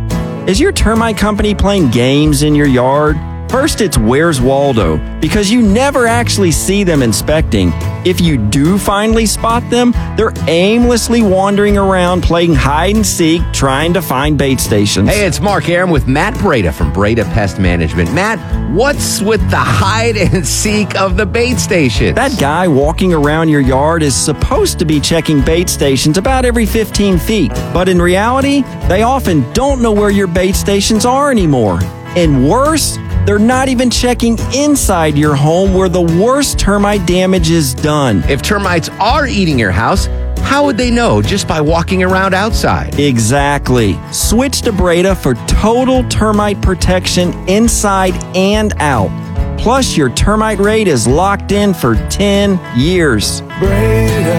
Is your termite company playing games in your yard? First, it's Where's Waldo, because you never actually see them inspecting. If you do finally spot them, they're aimlessly wandering around playing hide and seek, trying to find bait stations. Hey, it's Mark Aram with Matt Breda from Breda Pest Management. Matt, what's with the hide and seek of the bait stations? That guy walking around your yard is supposed to be checking bait stations about every fifteen feet. But in reality, they often don't know where your bait stations are anymore. And worse, they're not even checking inside your home where the worst termite damage is done. If termites are eating your house, how would they know? Just by walking around outside. Exactly. Switch to Breda for total termite protection inside and out. Plus, your termite rate is locked in for ten years. Breda,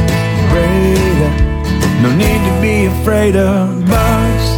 Breda, no need to be afraid of bugs.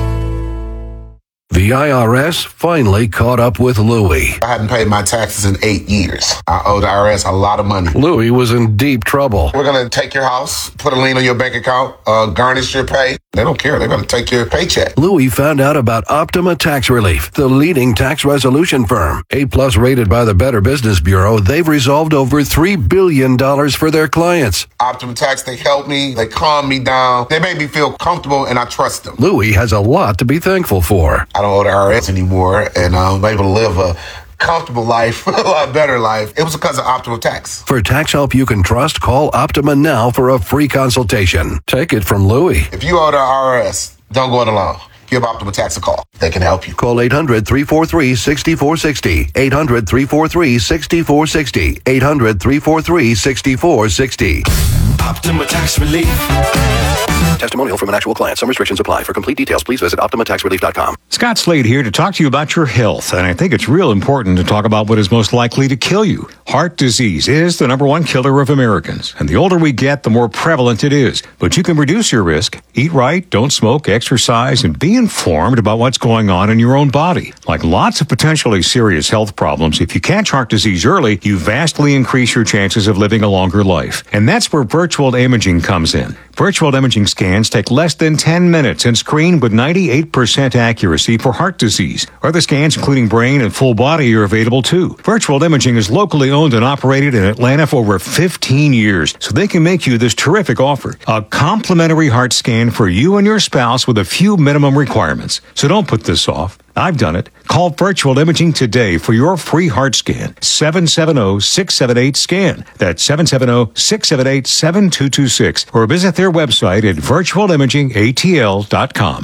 The I R S finally caught up with Louie. I hadn't paid my taxes in eight years. I owe the I R S a lot of money. Louie was in deep trouble. We're going to take your house, put a lien on your bank account, uh, garnish your pay. They don't care. They're going to take your paycheck. Louie found out about Optima Tax Relief, the leading tax resolution firm. A-plus rated by the Better Business Bureau, they've resolved over three billion dollars for their clients. Optima Tax, they help me. They calm me down. They make me feel comfortable, and I trust them. Louie has a lot to be thankful for. I don't owe the I R S anymore, and I'm able to live a comfortable life, a lot better life. It was because of Optima Tax. For tax help you can trust, call Optima now for a free consultation. Take it from Louie. If you owe the I R S, don't go it alone. Give Optima Tax a call. They can help you. Call eight hundred, three four three, six four six zero. eight hundred, three four three, six four six zero. eight hundred, three four three, six four six zero. Optima Tax Relief. Testimonial from an actual client. Some restrictions apply. For complete details, please visit optima tax relief dot com. Scott Slade here to talk to you about your health. And I think it's real important to talk about what is most likely to kill you. Heart disease is the number one killer of Americans. And the older we get, the more prevalent it is. But you can reduce your risk. Eat right, don't smoke, exercise, and be informed about what's going on in your own body. Like lots of potentially serious health problems, if you catch heart disease early, you vastly increase your chances of living a longer life. And that's where virtual imaging comes in. Virtual imaging scans take less than ten minutes and screen with ninety-eight percent accuracy for heart disease. Other scans, including brain and full body, are available too. Virtual imaging is locally owned and operated in Atlanta for over fifteen years, so they can make you this terrific offer. A complimentary heart scan for you and your spouse with a few minimum requirements. So don't put this off. I've done it. Call Virtual Imaging today for your free heart scan. seven seven zero, six seven eight, SCAN. That's seven seven zero, six seven eight, seven two two six. Or visit their website at virtual imaging a t l dot com.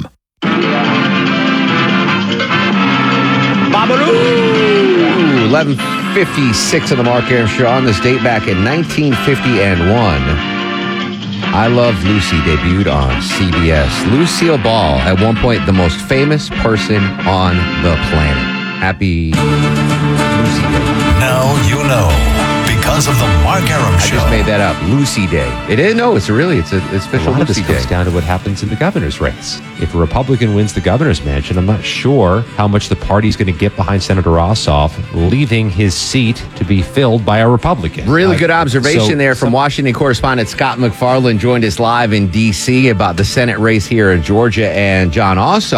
Babaloo! eleven fifty-six on the Mark Arum Show on this date back in nineteen fifty and one. I Love Lucy debuted on C B S. Lucille Ball, at one point the most famous person on the planet. Happy Lucy Day. Now you know. Because of the Mark Arum Show. I just made that up. Lucy Day. It is? No, it's really, it's a it's official a lot Lucy of this Day. comes down to what happens in the governor's race. If a Republican wins the governor's mansion, I'm not sure how much the party's going to get behind Senator Ossoff, leaving his seat to be filled by a Republican. Really uh, good observation so, there from Washington correspondent Scott McFarland. Joined us live in D C about the Senate race here in Georgia, and John Ossoff